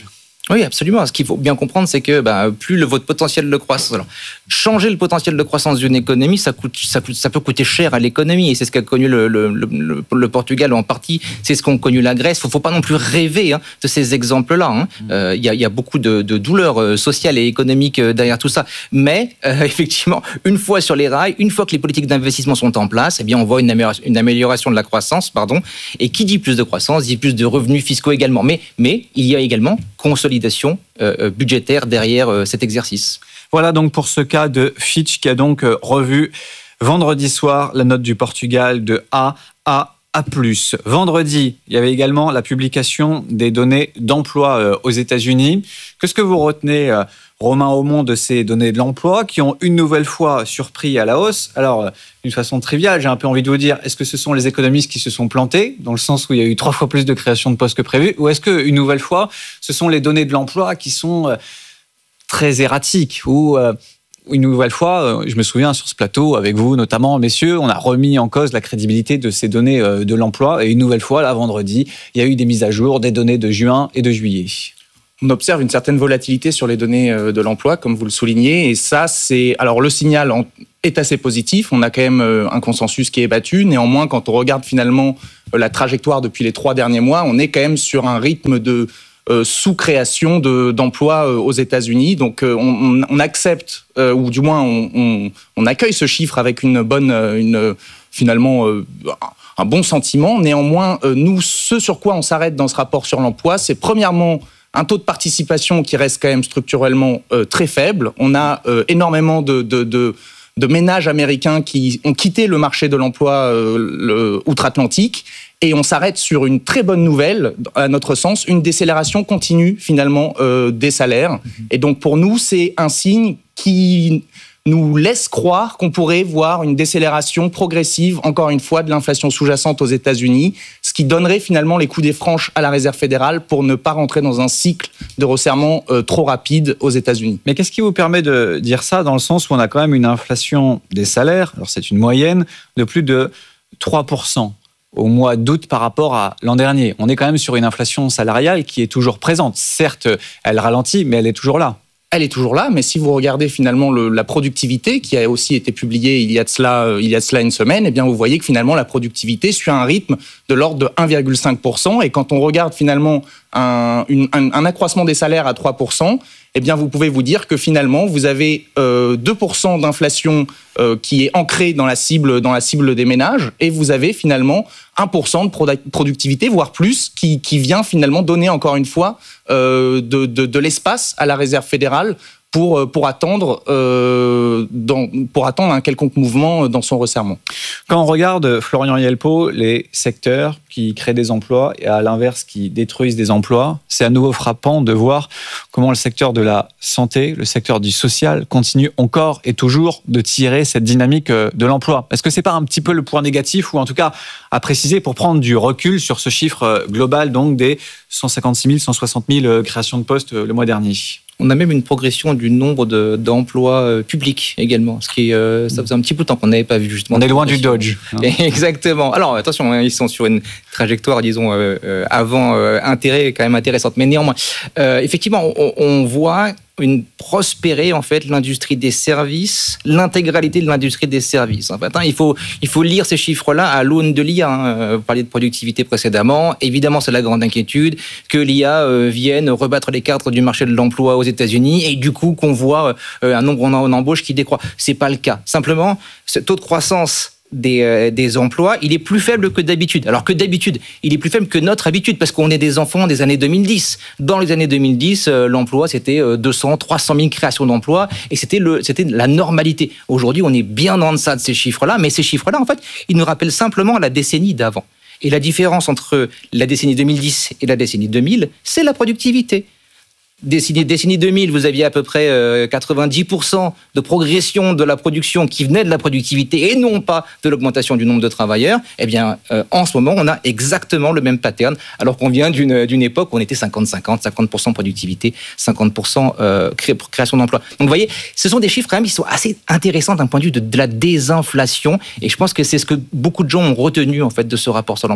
Oui, absolument. Ce qu'il faut bien comprendre, c'est que bah, plus le, votre potentiel de croissance... Alors, changer le potentiel de croissance d'une économie, ça, coûte, ça, coûte, ça peut coûter cher à l'économie. Et c'est ce qu'a connu le, le, le, le Portugal en partie. C'est ce qu'ont connu la Grèce. Il ne faut pas non plus rêver hein, de ces exemples-là. Il hein. mmh. euh, y, y a beaucoup de, de douleurs sociales et économiques derrière tout ça. Mais, euh, effectivement, une fois sur les rails, une fois que les politiques d'investissement sont en place, eh bien, on voit une amélioration, une amélioration de la croissance. Pardon. Et qui dit plus de croissance, dit plus de revenus fiscaux également. Mais, mais il y a également consolidation Euh, budgétaire derrière euh, cet exercice. Voilà donc pour ce cas de Fitch qui a donc euh, revu vendredi soir la note du Portugal de A à A plus. Vendredi, il y avait également la publication des données d'emploi euh, aux États-Unis. Qu'est-ce que vous retenez, euh, Romain Aumont, de ces données de l'emploi qui ont une nouvelle fois surpris à la hausse? Alors, d'une façon triviale, j'ai un peu envie de vous dire, est-ce que ce sont les économistes qui se sont plantés, dans le sens où il y a eu trois fois plus de création de postes que prévu, ou est-ce qu'une nouvelle fois, ce sont les données de l'emploi qui sont euh, très erratiques, ou euh, une nouvelle fois, euh, je me souviens sur ce plateau, avec vous notamment, messieurs, on a remis en cause la crédibilité de ces données euh, de l'emploi, et une nouvelle fois, là, vendredi, il y a eu des mises à jour des données de juin et de juillet. On observe une certaine volatilité sur les données de l'emploi, comme vous le soulignez, et ça, c'est... Alors, le signal est assez positif, on a quand même un consensus qui est battu. Néanmoins, quand on regarde finalement la trajectoire depuis les trois derniers mois, on est quand même sur un rythme de euh, sous-création de, d'emplois aux États-Unis. Donc, on, on accepte, euh, ou du moins, on, on, on accueille ce chiffre avec une bonne... Une, finalement... Euh, un bon sentiment. Néanmoins, euh, nous, ce sur quoi on s'arrête dans ce rapport sur l'emploi, c'est premièrement un taux de participation qui reste quand même structurellement euh, très faible. On a euh, énormément de, de, de, de ménages américains qui ont quitté le marché de l'emploi euh, le, outre-Atlantique. Et on s'arrête sur une très bonne nouvelle, à notre sens, une décélération continue finalement euh, des salaires. Et donc pour nous, c'est un signe qui nous laisse croire qu'on pourrait voir une décélération progressive, encore une fois, de l'inflation sous-jacente aux États-Unis, ce qui donnerait finalement les coups des franches à la Réserve fédérale pour ne pas rentrer dans un cycle de resserrement euh, trop rapide aux États-Unis. Mais qu'est-ce qui vous permet de dire ça, dans le sens où on a quand même une inflation des salaires, alors c'est une moyenne, de plus de trois pour cent au mois d'août par rapport à l'an dernier. On est quand même sur une inflation salariale qui est toujours présente. Certes, elle ralentit, mais elle est toujours là. Elle est toujours là, mais si vous regardez finalement le, la productivité, qui a aussi été publiée il y a de cela, il y a de cela une semaine, eh bien vous voyez que finalement la productivité suit un rythme de l'ordre de un virgule cinq pour cent. Et quand on regarde finalement un, une, un, un accroissement des salaires à trois pour cent, eh bien vous pouvez vous dire que finalement vous avez euh, deux pour cent d'inflation euh, qui est ancrée dans la cible, dans la cible des ménages, et vous avez finalement un pour cent de productivité, voire plus, qui, qui vient finalement donner encore une fois euh, de, de, de l'espace à la Réserve fédérale pour, pour, attendre, euh, dans, pour attendre un quelconque mouvement dans son resserrement. Quand on regarde, Florian Yelpo, les secteurs qui créent des emplois et à l'inverse qui détruisent des emplois, c'est à nouveau frappant de voir comment le secteur de la santé, le secteur du social continue encore et toujours de tirer cette dynamique de l'emploi. Est-ce que c'est pas un petit peu le point négatif, ou en tout cas à préciser pour prendre du recul sur ce chiffre global donc des cent cinquante-six mille, cent soixante mille créations de postes le mois dernier? On a même une progression du nombre de, d'emplois publics également, ce qui euh, ça faisait un petit peu de temps qu'on n'avait pas vu justement. On est loin du Dodge. Hein. Exactement. Alors attention, hein, ils sont sur une trajectoire, disons, euh, euh, avant euh, intérêt quand même intéressante. Mais néanmoins, euh, effectivement, on, on voit une prospérer en fait l'industrie des services, l'intégralité de l'industrie des services. En fait, hein, il faut il faut lire ces chiffres-là à l'aune de l'I A. Hein. Vous parliez de productivité précédemment. Évidemment, c'est la grande inquiétude que l'I A euh, vienne rebattre les cartes du marché de l'emploi aux États-Unis et du coup qu'on voit euh, un nombre en embauche qui décroît. C'est pas le cas. Simplement, ce taux de croissance Des, euh, des emplois, il est plus faible que d'habitude. Alors que d'habitude, il est plus faible que notre habitude, parce qu'on est des enfants des années deux mille dix. Dans les années deux mille dix, euh, l'emploi, c'était euh, deux cents, trois cent mille créations d'emplois, et c'était, le, c'était la normalité. Aujourd'hui, on est bien en deçà de ces chiffres-là, mais ces chiffres-là, en fait, ils nous rappellent simplement la décennie d'avant. Et la différence entre la décennie deux mille dix et la décennie deux mille, c'est la productivité. Décennie, décennie deux mille, vous aviez à peu près euh, quatre-vingt-dix pour cent de progression de la production qui venait de la productivité et non pas de l'augmentation du nombre de travailleurs. Eh bien, euh, en ce moment, on a exactement le même pattern, alors qu'on vient d'une, d'une époque où on était cinquante cinquante, cinquante pour cent productivité, cinquante pour cent euh, cré, création d'emplois. Donc, vous voyez, ce sont des chiffres quand même qui sont assez intéressants d'un point de vue de, de la désinflation, et je pense que c'est ce que beaucoup de gens ont retenu en fait de ce rapport sur l'emploi.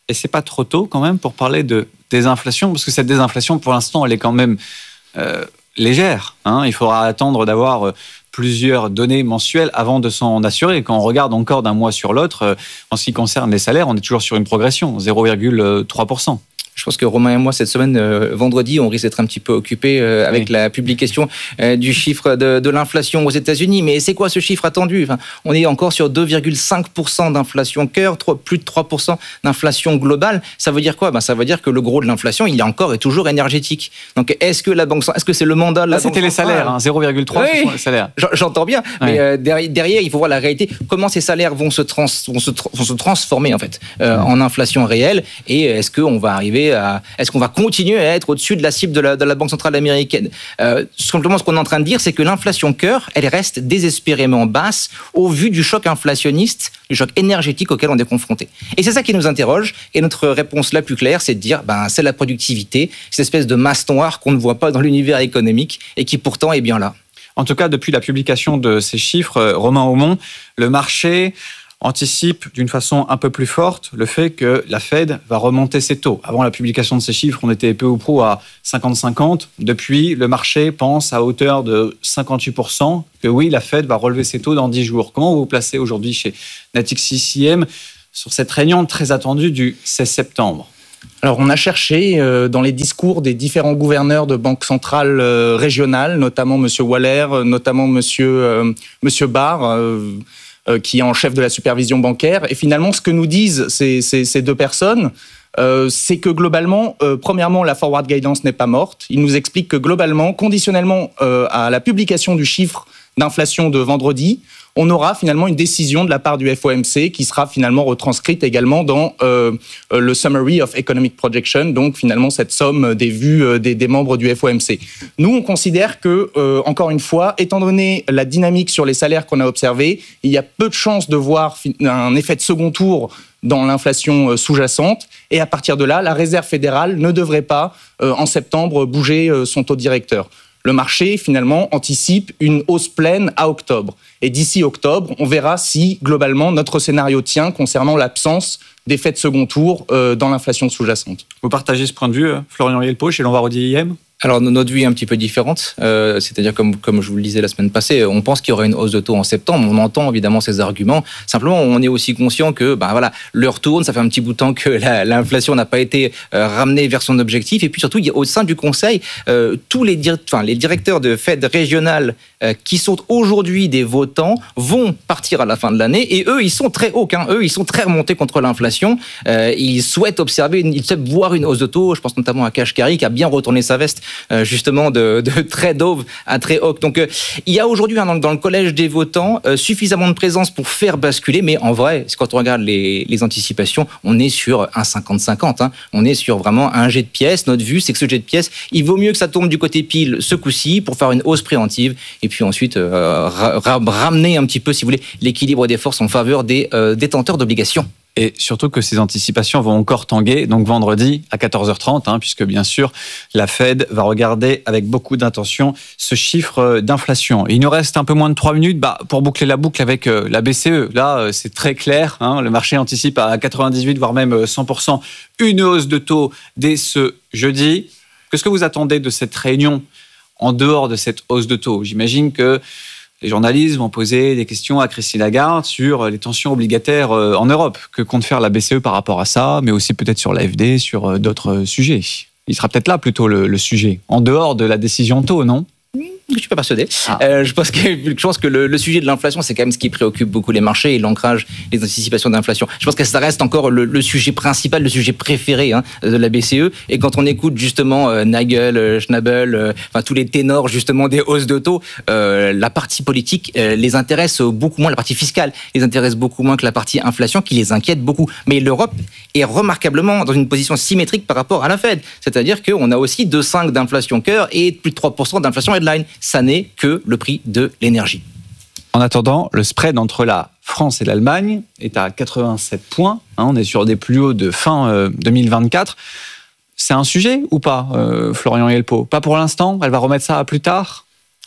Et c'est pas trop tôt quand même pour parler de désinflation, parce que cette désinflation, pour l'instant, elle est quand même euh, légère. Hein. Il faudra attendre d'avoir euh, plusieurs données mensuelles avant de s'en assurer. Et quand on regarde encore d'un mois sur l'autre, euh, en ce qui concerne les salaires, on est toujours sur une progression, zéro virgule trois pour cent. Je pense que Romain et moi, cette semaine, euh, vendredi, on risque d'être un petit peu occupés euh, avec oui. la publication euh, du chiffre de, de l'inflation aux États-Unis. Mais c'est quoi ce chiffre attendu ? Enfin, on est encore sur deux virgule cinq pour cent d'inflation cœur, plus de trois pour cent d'inflation globale. Ça veut dire quoi ? Ben, ça veut dire que le gros de l'inflation, il est encore et toujours énergétique. Donc, est-ce que la banque, est-ce que c'est le mandat de la Là, banque c'était les salaires, hein, zéro virgule trois pour cent oui, les salaires. J'entends bien, oui. mais euh, derrière, il faut voir la réalité. Comment ces salaires vont se, trans, vont se, vont se transformer en fait euh, oui. en inflation réelle ? Et est-ce qu'on va arriver à, est-ce qu'on va continuer à être au-dessus de la cible de la, de la Banque centrale américaine. Euh, simplement, ce qu'on est en train de dire, c'est que l'inflation cœur, elle reste désespérément basse au vu du choc inflationniste, du choc énergétique auquel on est confronté. Et c'est ça qui nous interroge. Et notre réponse la plus claire, c'est de dire, ben, c'est la productivité, cette espèce de masse noire qu'on ne voit pas dans l'univers économique et qui pourtant est bien là. En tout cas, depuis la publication de ces chiffres, Romain Aumont, le marché anticipe d'une façon un peu plus forte le fait que la Fed va remonter ses taux. Avant la publication de ces chiffres, on était peu ou prou à cinquante cinquante. Depuis, le marché pense à hauteur de cinquante-huit pour cent que oui, la Fed va relever ses taux dans dix jours. Comment vous vous placez aujourd'hui chez Natixis I M sur cette réunion très attendue du seize septembre ? Alors, on a cherché euh, dans les discours des différents gouverneurs de banques centrales euh, régionales, notamment M. Waller, notamment M. Euh, Monsieur Barr, euh, euh, qui est en chef de la supervision bancaire. Et finalement, ce que nous disent ces, ces, ces deux personnes, euh, c'est que globalement, euh, premièrement, la forward guidance n'est pas morte. Ils nous expliquent que globalement, conditionnellement euh, à la publication du chiffre d'inflation de vendredi, on aura finalement une décision de la part du F O M C qui sera finalement retranscrite également dans euh, le Summary of Economic Projection, donc finalement cette somme des vues euh, des, des membres du F O M C. Nous, on considère que, euh, encore une fois, étant donné la dynamique sur les salaires qu'on a observée, il y a peu de chances de voir un effet de second tour dans l'inflation sous-jacente. Et à partir de là, la Réserve fédérale ne devrait pas, euh, en septembre, bouger euh, son taux directeur. Le marché, finalement, anticipe une hausse pleine à octobre. Et d'ici octobre, on verra si, globalement, notre scénario tient concernant l'absence d'effet de second tour euh, dans l'inflation sous-jacente. Vous partagez ce point de vue, Florian Rielpo, chez Lombardie I M ? Alors, notre vue est un petit peu différente. Euh, c'est-à-dire, comme, comme je vous le disais la semaine passée, on pense qu'il y aura une hausse de taux en septembre. On entend évidemment ces arguments. Simplement, on est aussi conscient que ben, voilà, l'heure tourne. Ça fait un petit bout de temps que la, l'inflation n'a pas été euh, ramenée vers son objectif. Et puis surtout, il y a, au sein du Conseil, euh, tous les, dir- enfin, les directeurs de Fed régionales euh, qui sont aujourd'hui des votants vont partir à la fin de l'année. Et eux, ils sont très hauts. Hein. Eux, ils sont très remontés contre l'inflation. Euh, ils souhaitent observer, une, ils souhaitent voir une hausse de taux. Je pense notamment à Kashkari qui a bien retourné sa veste justement de, de très dove à très haut. Donc euh, il y a aujourd'hui hein, dans, dans le collège des votants euh, suffisamment de présence pour faire basculer, mais en vrai, quand on regarde les, les anticipations, on est sur un cinquante cinquante. Hein. On est sur vraiment un jet de pièces. Notre vue, c'est que ce jet de pièces, il vaut mieux que ça tombe du côté pile ce coup-ci pour faire une hausse préventive et puis ensuite euh, ra- ra- ramener un petit peu, si vous voulez, l'équilibre des forces en faveur des euh, détenteurs d'obligations. Et surtout que ces anticipations vont encore tanguer, donc vendredi à quatorze heures trente, hein, puisque bien sûr, la Fed va regarder avec beaucoup d'intention ce chiffre d'inflation. Il nous reste un peu moins de trois minutes bah, pour boucler la boucle avec euh, la B C E. Là, euh, c'est très clair, hein, le marché anticipe à quatre-vingt-dix-huit, voire même cent pour cent, une hausse de taux dès ce jeudi. Qu'est-ce que vous attendez de cette réunion en dehors de cette hausse de taux ? J'imagine que les journalistes vont poser des questions à Christine Lagarde sur les tensions obligataires en Europe. Que compte faire la B C E par rapport à ça, mais aussi peut-être sur l'A F D, sur d'autres sujets. Il sera peut-être là plutôt le, le sujet, en dehors de la décision taux, non ? Je suis pas persuadé. Ah. Euh, je pense que, je pense que le, le sujet de l'inflation, c'est quand même ce qui préoccupe beaucoup les marchés et l'ancrage, les anticipations d'inflation. Je pense que ça reste encore le, le sujet principal, le sujet préféré hein, de la B C E. Et quand on écoute justement euh, Nagel, euh, Schnabel, euh, enfin tous les ténors justement des hausses de taux, euh, la partie politique euh, les intéresse beaucoup moins, la partie fiscale les intéresse beaucoup moins que la partie inflation qui les inquiète beaucoup. Mais l'Europe est remarquablement dans une position symétrique par rapport à la Fed. C'est-à-dire qu'on a aussi deux virgule cinq pour cent d'inflation cœur et plus de trois pour cent d'inflation headline. Ça n'est que le prix de l'énergie. En attendant, le spread entre la France et l'Allemagne est à quatre-vingt-sept points. Hein, on est sur des plus hauts de fin euh, deux mille vingt-quatre. C'est un sujet ou pas, euh, Florian Rielpo ? Pas pour l'instant ? Elle va remettre ça à plus tard ?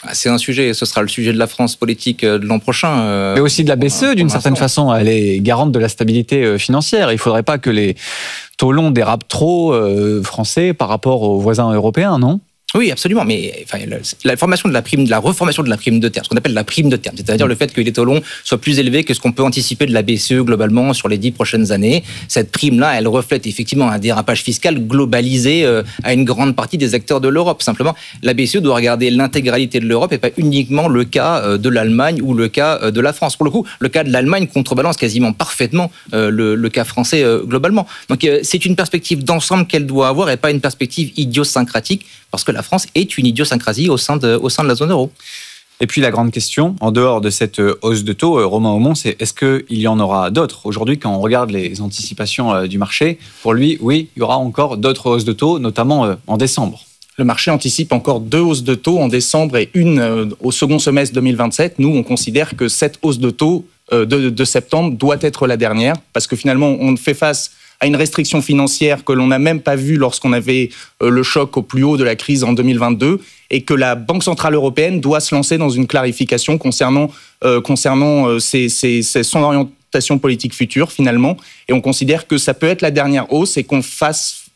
C'est un sujet, ce sera le sujet de la France politique de l'an prochain. Mais aussi de la B C E, d'une certaine façon. Elle est garante de la stabilité financière. Il ne faudrait pas que les taux longs dérapent trop euh, français par rapport aux voisins européens, non ? Oui, absolument. Mais enfin, la formation de la prime, de la reformation de la prime de terme, ce qu'on appelle la prime de terme, c'est-à-dire le fait que les taux longs soient plus élevés que ce qu'on peut anticiper de la B C E globalement sur les dix prochaines années. Cette prime-là, elle reflète effectivement un dérapage fiscal globalisé euh, à une grande partie des acteurs de l'Europe. Simplement, la B C E doit regarder l'intégralité de l'Europe et pas uniquement le cas euh, de l'Allemagne ou le cas euh, de la France. Pour le coup, le cas de l'Allemagne contrebalance quasiment parfaitement euh, le, le cas français euh, globalement. Donc, euh, c'est une perspective d'ensemble qu'elle doit avoir et pas une perspective idiosyncratique, parce que la France est une idiosyncrasie au sein de, au sein de la zone euro. Et puis la grande question, en dehors de cette hausse de taux, Romain Aumont, c'est est-ce qu'il y en aura d'autres ? Aujourd'hui, quand on regarde les anticipations du marché, pour lui, oui, il y aura encore d'autres hausses de taux, notamment en décembre. Le marché anticipe encore deux hausses de taux en décembre et une au second semestre deux mille vingt-sept. Nous, on considère que cette hausse de taux de, de septembre doit être la dernière, parce que finalement, on fait face à une restriction financière que l'on n'a même pas vue lorsqu'on avait le choc au plus haut de la crise en deux mille vingt-deux, et que la Banque Centrale Européenne doit se lancer dans une clarification concernant, euh, concernant euh, ses, ses, ses, son orientation politique future, finalement. Et on considère que ça peut être la dernière hausse et qu'on fasse,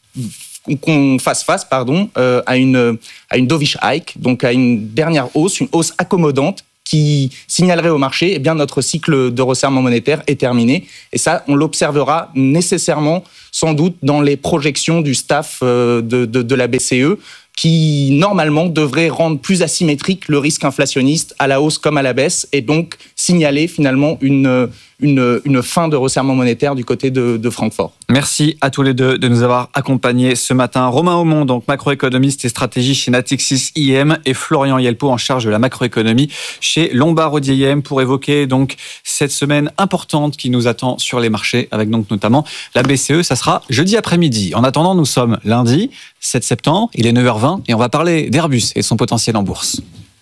qu'on fasse face pardon, euh, à, une, à une dovish hike, donc à une dernière hausse, une hausse accommodante, qui signalerait au marché, eh bien, notre cycle de resserrement monétaire est terminé. Et ça, on l'observera nécessairement, sans doute, dans les projections du staff de, de, de la B C E, qui, normalement, devrait rendre plus asymétrique le risque inflationniste à la hausse comme à la baisse, et donc signaler, finalement, une, une, une fin de resserrement monétaire du côté de, de Francfort. Merci à tous les deux de nous avoir accompagnés ce matin. Romain Aumont, donc macroéconomiste et stratégie chez Natixis I M, et Florian Yelpo, en charge de la macroéconomie chez Lombard Odier I M, pour évoquer donc cette semaine importante qui nous attend sur les marchés, avec donc notamment la B C E. Ça sera jeudi après-midi. En attendant, nous sommes lundi sept septembre, il est neuf heures vingt et on va parler d'Airbus et de son potentiel en bourse.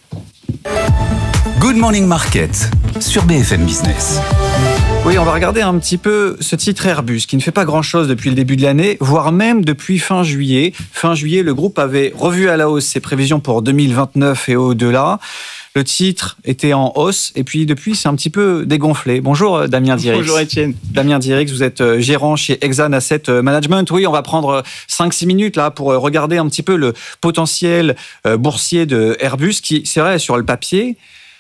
Good Morning Market sur B F M Business. Oui, on va regarder un petit peu ce titre Airbus qui ne fait pas grand-chose depuis le début de l'année, voire même depuis fin juillet. Fin juillet, le groupe avait revu à la hausse ses prévisions pour deux mille vingt-neuf et au-delà. Le titre était en hausse et puis depuis, c'est un petit peu dégonflé. Bonjour Damien Dirix. Bonjour Étienne. Damien Dirix, vous êtes gérant chez Exane Asset Management. Oui, on va prendre cinq six minutes là pour regarder un petit peu le potentiel boursier de Airbus qui, c'est vrai, sur le papier,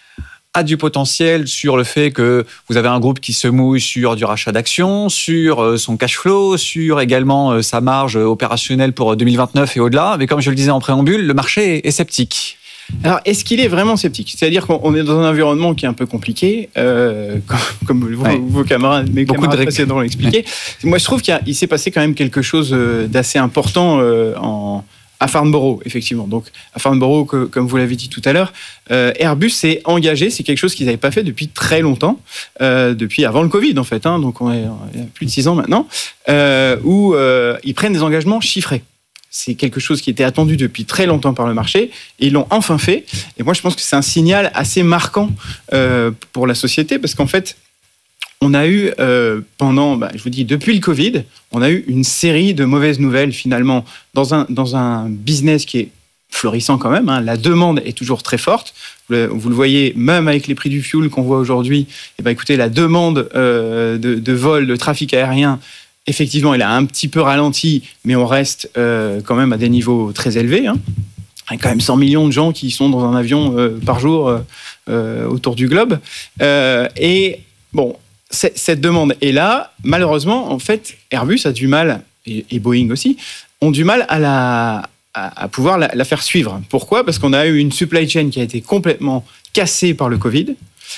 a du potentiel sur le fait que vous avez un groupe qui se mouille sur du rachat d'actions, sur son cash flow, sur également sa marge opérationnelle pour deux mille vingt-neuf et au-delà. Mais comme je le disais en préambule, le marché est sceptique. Alors, est-ce qu'il est vraiment sceptique ? C'est-à-dire qu'on est dans un environnement qui est un peu compliqué, euh, comme, comme vos, ouais. vos camarades, mes Beaucoup camarades de précédents l'ont expliqué. Moi, je trouve qu'il il s'est passé quand même quelque chose d'assez important euh, en, à Farnborough, effectivement. Donc, à Farnborough, que, comme vous l'avez dit tout à l'heure, euh, Airbus s'est engagé. C'est quelque chose qu'ils n'avaient pas fait depuis très longtemps, euh, depuis avant le Covid, en fait. Hein, donc, on est, on est plus de six ans maintenant, euh, où euh, ils prennent des engagements chiffrés. C'est quelque chose qui était attendu depuis très longtemps par le marché et ils l'ont enfin fait. Et moi, je pense que c'est un signal assez marquant euh, pour la société parce qu'en fait, on a eu euh, pendant, bah, je vous dis, depuis le Covid, on a eu une série de mauvaises nouvelles finalement dans un, dans un business qui est florissant quand même. Hein. La demande est toujours très forte. Vous le, vous le voyez, même avec les prix du fuel qu'on voit aujourd'hui, eh ben, écoutez, la demande euh, de, de vol, de trafic aérien, effectivement, il a un petit peu ralenti, mais on reste euh, quand même à des niveaux très élevés. Hein. Il y a quand même cent millions de gens qui sont dans un avion euh, par jour euh, euh, autour du globe. Euh, et bon, cette demande est là. Malheureusement, en fait, Airbus a du mal, et, et Boeing aussi, ont du mal à, la, à, à pouvoir la, la faire suivre. Pourquoi ? Parce qu'on a eu une supply chain qui a été complètement cassée par le Covid.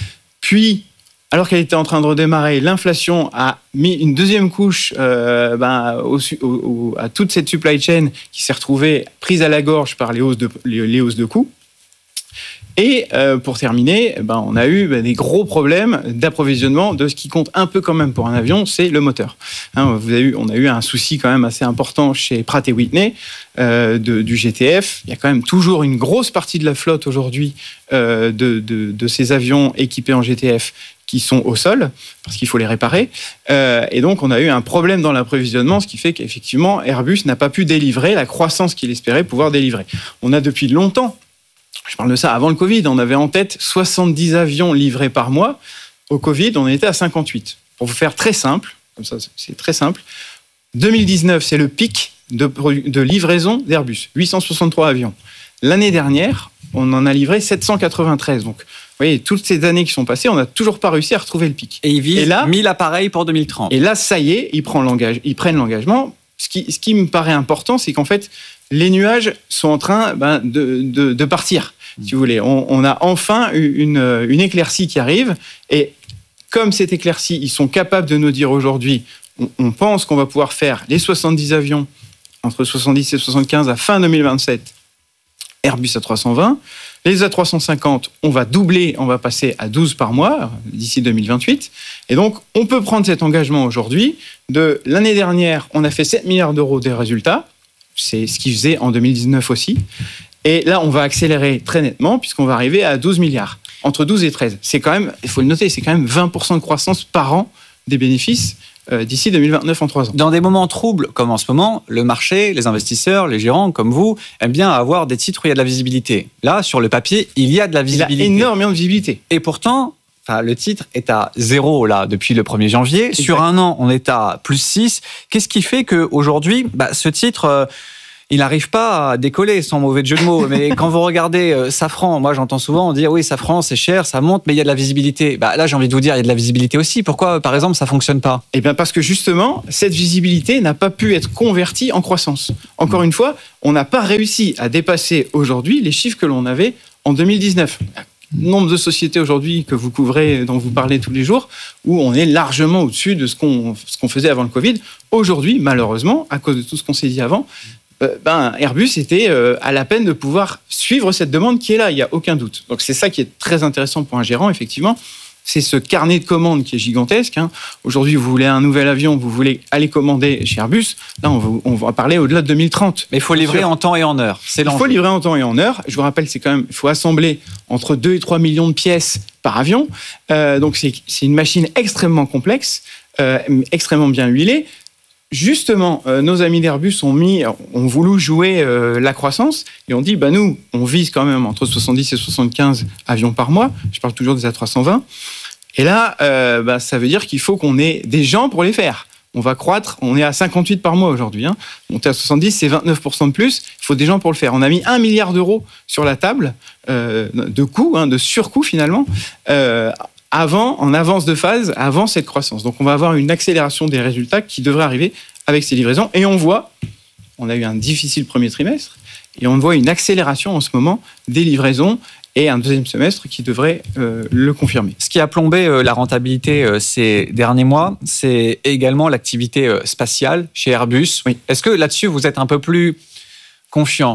Puis, alors qu'elle était en train de redémarrer, l'inflation a mis une deuxième couche euh, ben, au, au, à toute cette supply chain qui s'est retrouvée prise à la gorge par les hausses de, les, les hausses de coûts. Et euh, pour terminer, ben, on a eu ben, des gros problèmes d'approvisionnement de ce qui compte un peu quand même pour un avion, c'est le moteur. Hein, vous avez eu, on a eu un souci quand même assez important chez Pratt et Whitney euh, de, du G T F. Il y a quand même toujours une grosse partie de la flotte aujourd'hui euh, de, de, de ces avions équipés en G T F qui sont au sol, parce qu'il faut les réparer. Euh, et donc, on a eu un problème dans l'approvisionnement, ce qui fait qu'effectivement, Airbus n'a pas pu délivrer la croissance qu'il espérait pouvoir délivrer. On a depuis longtemps je parle de ça avant le Covid, on avait en tête soixante-dix avions livrés par mois. Au Covid, on était à cinquante-huit. Pour vous faire très simple, comme ça c'est très simple, deux mille dix-neuf, c'est le pic de, de livraison d'Airbus, huit cent soixante-trois avions. L'année dernière, on en a livré sept cent quatre-vingt-treize. Donc, vous voyez, toutes ces années qui sont passées, on n'a toujours pas réussi à retrouver le pic. Et ils visent et là, mille appareils pour deux mille trente. Et là, ça y est, ils prennent l'engagement. Ils prennent l'engagement. Ce qui, ce qui me paraît important, c'est qu'en fait, les nuages sont en train ben, de, de, de partir. Si vous voulez, on, on a enfin une, une éclaircie qui arrive. Et comme cette éclaircie, ils sont capables de nous dire aujourd'hui, on, on pense qu'on va pouvoir faire les soixante-dix avions entre soixante-dix et soixante-quinze à fin deux mille vingt-sept, Airbus A trois cent vingt. Les A trois cent cinquante, on va doubler, on va passer à douze par mois d'ici deux mille vingt-huit. Et donc, on peut prendre cet engagement aujourd'hui. De l'année dernière, on a fait sept milliards d'euros des résultats. C'est ce qu'ils faisaient en deux mille dix-neuf aussi. Et là, on va accélérer très nettement puisqu'on va arriver à douze milliards. Entre douze et treize. C'est quand même, il faut le noter, c'est quand même vingt pour cent de croissance par an des bénéfices euh, d'ici deux mille vingt-neuf en trois ans. Dans des moments troubles comme en ce moment, le marché, les investisseurs, les gérants comme vous aiment bien avoir des titres où il y a de la visibilité. Là, sur le papier, il y a de la visibilité. Il y a énormément de visibilité. Et pourtant, enfin, le titre est à zéro là depuis le premier janvier. Exact. Sur un an, on est à plus six. Qu'est-ce qui fait qu'aujourd'hui, bah, ce titre... Euh, il n'arrive pas à décoller, sans mauvais jeu de mots. Mais quand vous regardez euh, Safran, moi j'entends souvent dire oui, Safran c'est cher, ça monte, mais il y a de la visibilité. Bah, là j'ai envie de vous dire, il y a de la visibilité aussi. Pourquoi par exemple ça ne fonctionne pas ? Eh bien parce que justement, cette visibilité n'a pas pu être convertie en croissance. Encore une fois, on n'a pas réussi à dépasser aujourd'hui les chiffres que l'on avait en deux mille dix-neuf. Nombre de sociétés aujourd'hui que vous couvrez, dont vous parlez tous les jours, où on est largement au-dessus de ce qu'on, ce qu'on faisait avant le Covid. Aujourd'hui, malheureusement, à cause de tout ce qu'on s'est dit avant, Ben, Airbus était euh, à la peine de pouvoir suivre cette demande qui est là, il n'y a aucun doute. Donc c'est ça qui est très intéressant pour un gérant, effectivement. C'est ce carnet de commandes qui est gigantesque. Hein. Aujourd'hui, vous voulez un nouvel avion, vous voulez aller commander chez Airbus. Là, on va, on va parler au-delà de deux mille trente. Mais il faut livrer en temps et en heure. C'est il faut livrer en temps et en heure. Je vous rappelle, c'est quand même, il faut assembler entre deux et trois millions de pièces par avion. Euh, donc c'est, c'est une machine extrêmement complexe, euh, extrêmement bien huilée. Justement, euh, nos amis d'Airbus ont mis, ont voulu jouer euh, la croissance et on dit, bah nous, on vise quand même entre soixante-dix et soixante-quinze avions par mois. Je parle toujours des A trois cent vingt. Et là, euh, bah, ça veut dire qu'il faut qu'on ait des gens pour les faire. On va croître, on est à cinquante-huit par mois aujourd'hui. Hein. Monter à soixante-dix, c'est vingt-neuf pour cent de plus. Il faut des gens pour le faire. On a mis un milliard d'euros sur la table euh, de coûts, hein, de surcoûts finalement. Euh, avant, en avance de phase, avant cette croissance. Donc, on va avoir une accélération des résultats qui devrait arriver avec ces livraisons. Et on voit, on a eu un difficile premier trimestre, et on voit une accélération en ce moment des livraisons et un deuxième semestre qui devrait euh, le confirmer. Ce qui a plombé euh, la rentabilité euh, ces derniers mois, c'est également l'activité euh, spatiale chez Airbus. Oui. Est-ce que là-dessus, vous êtes un peu plus confiant ?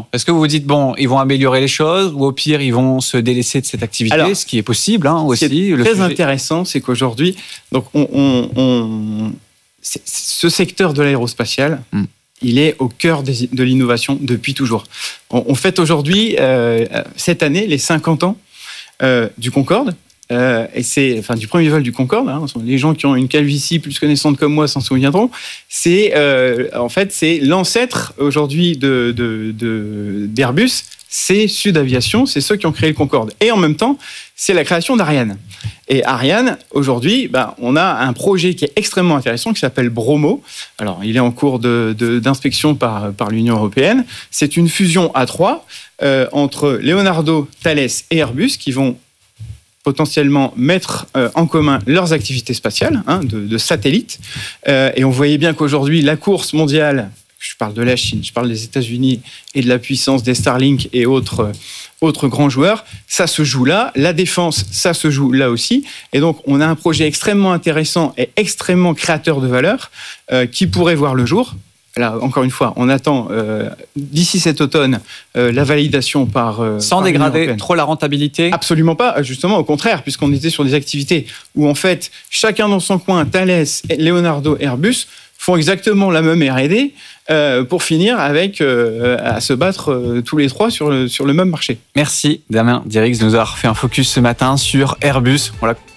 Est-ce que vous vous dites, bon, ils vont améliorer les choses ou au pire, ils vont se délaisser de cette activité ? Alors, ce qui est possible hein, aussi. Ce qui est le très sujet... intéressant, c'est qu'aujourd'hui, donc on, on, on, c'est, ce secteur de l'aérospatial, mm. il est au cœur des, de l'innovation depuis toujours. On, on fête aujourd'hui, euh, cette année, les cinquante ans euh, du Concorde. Euh, et c'est, enfin, du premier vol du Concorde, hein, les gens qui ont une calvitie plus connaissante comme moi s'en souviendront. C'est, euh, en fait, c'est l'ancêtre aujourd'hui de, de, de, d'Airbus, c'est Sud Aviation, c'est ceux qui ont créé le Concorde. Et en même temps, c'est la création d'Ariane. Et Ariane, aujourd'hui, ben, on a un projet qui est extrêmement intéressant qui s'appelle Bromo. Alors, il est en cours de, de, d'inspection par, par l'Union européenne. C'est une fusion à trois euh, entre Leonardo, Thales et Airbus qui vont potentiellement mettre euh, en commun leurs activités spatiales, hein, de, de satellites. Euh, et on voyait bien qu'aujourd'hui, la course mondiale, je parle de la Chine, je parle des États-Unis et de la puissance des Starlink et autres, euh, autres grands joueurs, ça se joue là. La défense, ça se joue là aussi. Et donc, on a un projet extrêmement intéressant et extrêmement créateur de valeur euh, qui pourrait voir le jour. Là, encore une fois, on attend euh, d'ici cet automne euh, la validation par... Euh, Sans par dégrader trop la rentabilité ? Absolument pas, justement, au contraire, puisqu'on était sur des activités où, en fait, chacun dans son coin, Thales, Leonardo, Airbus, font exactement la même R et D euh, pour finir avec euh, à se battre euh, tous les trois sur le, sur le même marché. Merci, Damien Dirix, de nous avoir fait un focus ce matin sur Airbus. On l'a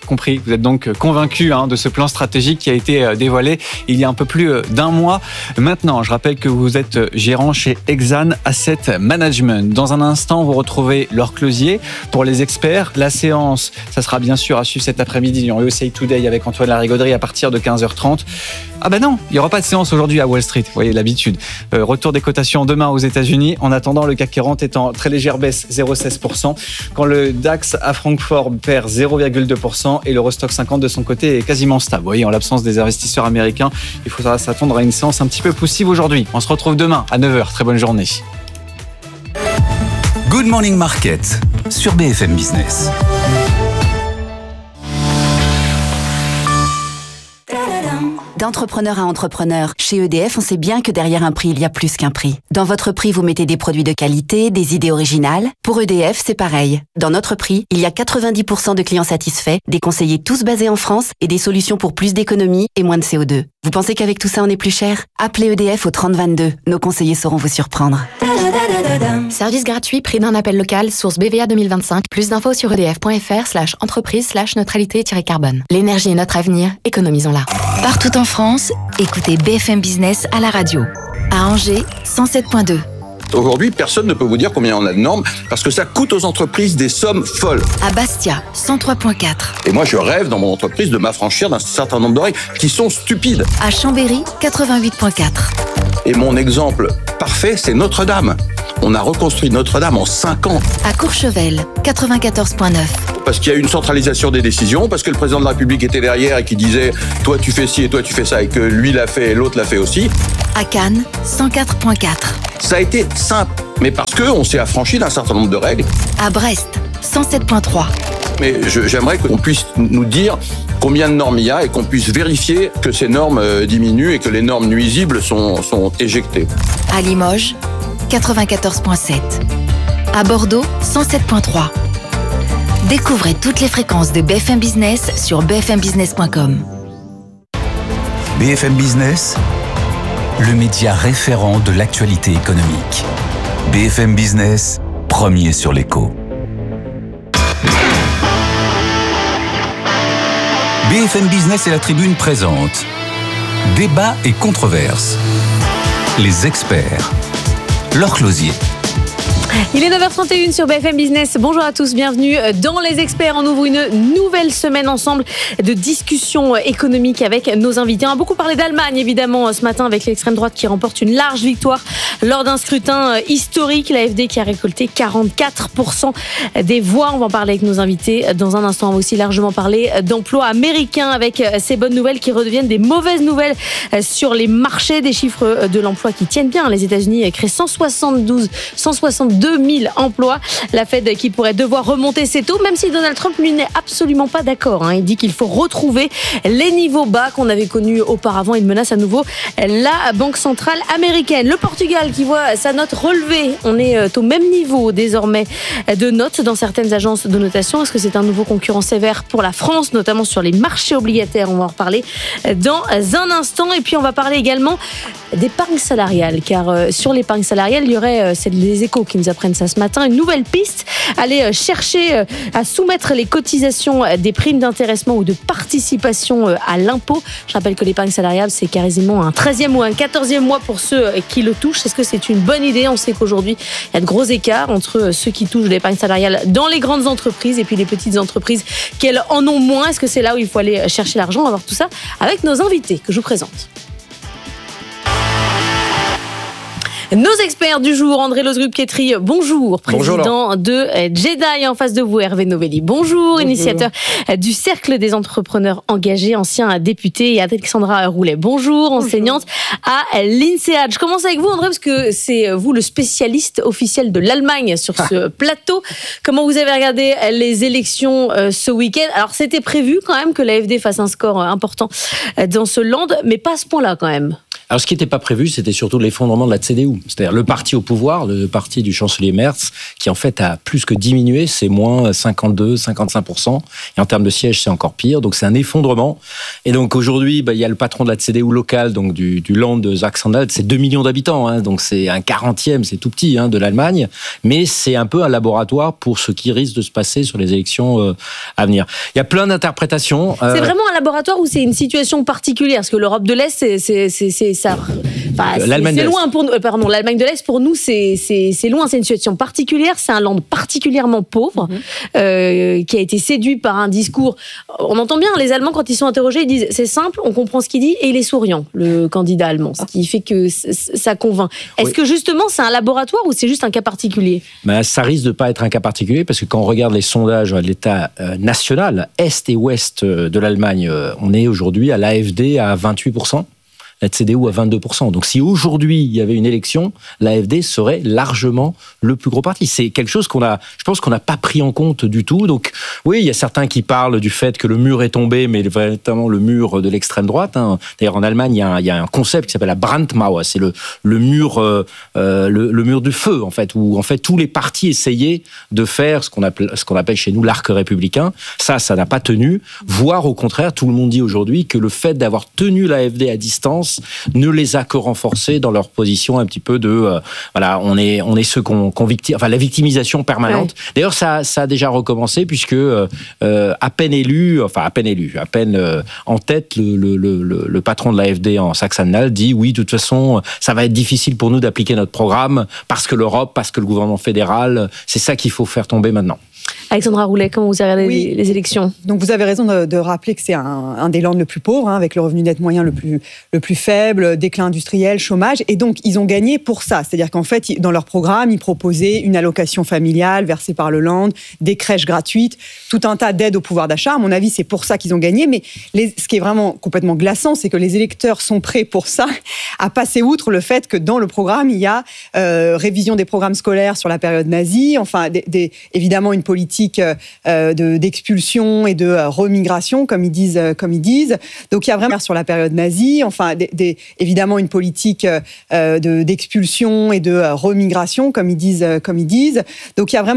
compris. Vous êtes donc convaincu hein, de ce plan stratégique qui a été dévoilé il y a un peu plus d'un mois maintenant. Je rappelle que vous êtes gérant chez Exane Asset Management. Dans un instant, vous retrouvez Laure Closier pour les experts. La séance, ça sera bien sûr à suivre cet après-midi dans U S A Today avec Antoine Larigauderie à partir de quinze heures trente. Ah ben non, il n'y aura pas de séance aujourd'hui à Wall Street, vous voyez l'habitude. Euh, retour des cotations demain aux États-Unis. En attendant, le C A C quarante est en très légère baisse, zéro virgule seize pour cent. Quand le DAX à Francfort perd zéro virgule deux pour cent et l'Eurostoxx cinquante de son côté est quasiment stable. Vous voyez, en l'absence des investisseurs américains, il faudra s'attendre à une séance un petit peu poussive aujourd'hui. On se retrouve demain à neuf heures. Très bonne journée. Good Morning Market sur B F M Business. D'entrepreneur à entrepreneur, chez E D F, on sait bien que derrière un prix, il y a plus qu'un prix. Dans votre prix, vous mettez des produits de qualité, des idées originales. Pour E D F, c'est pareil. Dans notre prix, il y a quatre-vingt-dix pour cent de clients satisfaits, des conseillers tous basés en France et des solutions pour plus d'économie et moins de C O deux. Vous pensez qu'avec tout ça, on est plus cher ? Appelez E D F au trente vingt-deux. Nos conseillers sauront vous surprendre. Service gratuit, prix d'un appel local, source B V A deux mille vingt-cinq. Plus d'infos sur edf.fr slash entreprise slash neutralité-carbone. L'énergie est notre avenir, économisons-la. Partout en France, écoutez B F M Business à la radio. À Angers, cent sept virgule deux. Aujourd'hui, personne ne peut vous dire combien on a de normes parce que ça coûte aux entreprises des sommes folles. À Bastia, cent trois virgule quatre. Et moi, je rêve dans mon entreprise de m'affranchir d'un certain nombre de règles qui sont stupides. À Chambéry, quatre-vingt-huit virgule quatre. Et mon exemple parfait, c'est Notre-Dame. On a reconstruit Notre-Dame en cinq ans. À Courchevel, quatre-vingt-quatorze virgule neuf. Parce qu'il y a eu une centralisation des décisions, parce que le président de la République était derrière et qui disait « toi tu fais ci et toi tu fais ça » et que lui l'a fait et l'autre l'a fait aussi. À Cannes, cent quatre virgule quatre. Ça a été simple, mais parce qu'on s'est affranchi d'un certain nombre de règles. À Brest, cent sept virgule trois. Mais je, j'aimerais qu'on puisse nous dire combien de normes il y a et qu'on puisse vérifier que ces normes euh, diminuent et que les normes nuisibles sont, sont éjectées. À Limoges, quatre-vingt-quatorze virgule sept. À Bordeaux, cent sept virgule trois. Découvrez toutes les fréquences de B F M Business sur b f m business point com. B F M Business, le média référent de l'actualité économique. B F M Business, premier sur l'écho. B F M Business et la Tribune présentent Débat et controverses. Les experts. Laure Closier. Il est neuf heures trente et une sur B F M Business. Bonjour à tous, bienvenue dans Les Experts. On ouvre une nouvelle semaine ensemble de discussions économiques avec nos invités. On a beaucoup parlé d'Allemagne, évidemment, ce matin avec l'extrême droite qui remporte une large victoire lors d'un scrutin historique. L'A F D qui a récolté quarante-quatre pour cent des voix. On va en parler avec nos invités dans un instant. On va aussi largement parler d'emplois américains avec ces bonnes nouvelles qui redeviennent des mauvaises nouvelles sur les marchés. Des chiffres de l'emploi qui tiennent bien. Les États-Unis créent cent soixante-douze, cent soixante-deux mille emplois. La Fed qui pourrait devoir remonter ses taux, même si Donald Trump, lui, n'est absolument pas d'accord. Hein. Il dit qu'il faut retrouver les niveaux bas qu'on avait connus auparavant. Il menace à nouveau la Banque centrale américaine. Le Portugal qui voit sa note relevée. On est au même niveau désormais de notes dans certaines agences de notation. Est-ce que c'est un nouveau concurrent sévère pour la France, notamment sur les marchés obligataires? On va en reparler dans un instant. Et puis on va parler également d'épargne salariale, car sur l'épargne salariale, il y aurait, c'est les Échos qui nous apprennent ça ce matin, une nouvelle piste, aller chercher à soumettre les cotisations des primes d'intéressement ou de participation à l'impôt. Je rappelle que l'épargne salariale, c'est quasiment un treizième ou un quatorzième mois pour ceux qui le touchent. Est-ce que c'est une bonne idée? On sait qu'aujourd'hui, il y a de gros écarts entre ceux qui touchent l'épargne salariale dans les grandes entreprises et puis les petites entreprises qui, elles, en ont moins. Est-ce que c'est là où il faut aller chercher l'argent? On va voir tout ça avec nos invités que je vous présente. Nos experts du jour, André Lozrup-Ketry, bonjour, président bonjour, de Jedi. En face de vous, Hervé Novelli, bonjour, bonjour, initiateur du Cercle des entrepreneurs engagés, ancien député, et Alexandra Roulet, bonjour, enseignante bonjour. à l'INSEAD. Je commence avec vous, André, parce que c'est vous le spécialiste officiel de l'Allemagne sur ce plateau. Comment vous avez regardé les élections ce week-end? Alors, c'était prévu quand même que l'A F D fasse un score important dans ce land, mais pas à ce point-là quand même. Alors, ce qui n'était pas prévu, c'était surtout l'effondrement de la C D U. C'est-à-dire le parti au pouvoir, le parti du chancelier Merz, qui en fait a plus que diminué, c'est moins cinquante-deux, cinquante-cinq pour cent. Et en termes de sièges, c'est encore pire. Donc, c'est un effondrement. Et donc, aujourd'hui, bah, il y a le patron de la C D U locale, donc du, du Land de Sachsen-Anhalt, c'est deux millions d'habitants. Hein, donc, c'est un quarantième, c'est tout petit, hein, de l'Allemagne. Mais c'est un peu un laboratoire pour ce qui risque de se passer sur les élections euh, à venir. Il y a plein d'interprétations. C'est euh... vraiment un laboratoire ou c'est une situation particulière? Parce que l'Europe de l'Est, c'est, c'est, c'est, c'est ça. Enfin, c'est, L'Allemagne c'est de loin pour nous. Pardon, l'Allemagne de l'Est, pour nous, c'est, c'est, c'est loin. C'est une situation particulière. C'est un land particulièrement pauvre, mm-hmm. euh, qui a été séduit par un discours. On entend bien les Allemands, quand ils sont interrogés, ils disent c'est simple, on comprend ce qu'il dit, et il est souriant, le candidat allemand. Ce qui fait que ça convainc. Est-ce oui. que justement, c'est un laboratoire ou c'est juste un cas particulier? Ben, ça risque de ne pas être un cas particulier, parce que quand on regarde les sondages de l'État national, Est et Ouest de l'Allemagne, on est aujourd'hui à l'A F D à vingt-huit pour cent. La C D U à vingt-deux pour cent. Donc si aujourd'hui il y avait une élection, l'A F D serait largement le plus gros parti. C'est quelque chose qu'on a, je pense qu'on n'a pas pris en compte du tout. Donc oui, il y a certains qui parlent du fait que le mur est tombé, mais véritablement le mur de l'extrême droite. Hein. D'ailleurs en Allemagne, il y a un, il y a un concept qui s'appelle la Brandmauer, c'est le, le mur, euh, le, le mur du feu en fait, où en fait tous les partis essayaient de faire ce qu'on appelle, ce qu'on appelle chez nous l'arc républicain. Ça, ça n'a pas tenu. Voire au contraire, tout le monde dit aujourd'hui que le fait d'avoir tenu l'A F D à distance ne les a que renforcés dans leur position un petit peu de euh, voilà, on est on est ceux qu'on qu'on victime, enfin la victimisation permanente. Ouais. D'ailleurs ça ça a déjà recommencé puisque euh, à peine élu, enfin à peine élu, à peine euh, en tête le, le le le patron de l'A F D en Saxe-Anhalt dit oui, de toute façon ça va être difficile pour nous d'appliquer notre programme parce que l'Europe, parce que le gouvernement fédéral, c'est ça qu'il faut faire tomber maintenant. Alexandra Roulet, comment vous avez regardé oui. les élections? Donc vous avez raison de, de rappeler que c'est un, un des lands le plus pauvres, hein, avec le revenu net moyen le plus, le plus faible, déclin industriel, chômage, et donc ils ont gagné pour ça. C'est-à-dire qu'en fait, dans leur programme, ils proposaient une allocation familiale versée par le land, des crèches gratuites, tout un tas d'aides au pouvoir d'achat. À mon avis, c'est pour ça qu'ils ont gagné, mais les, ce qui est vraiment complètement glaçant, c'est que les électeurs sont prêts pour ça à passer outre le fait que dans le programme, il y a euh, révision des programmes scolaires sur la période nazie, enfin, des, des, évidemment une politique Euh, de, d'expulsion et de euh, remigration, comme ils disent, euh, comme ils disent. Donc il y a vraiment sur la période nazie, enfin des, des, évidemment une politique euh, de, d'expulsion et de euh, remigration, comme ils disent, euh, comme ils disent. Donc il y a vraiment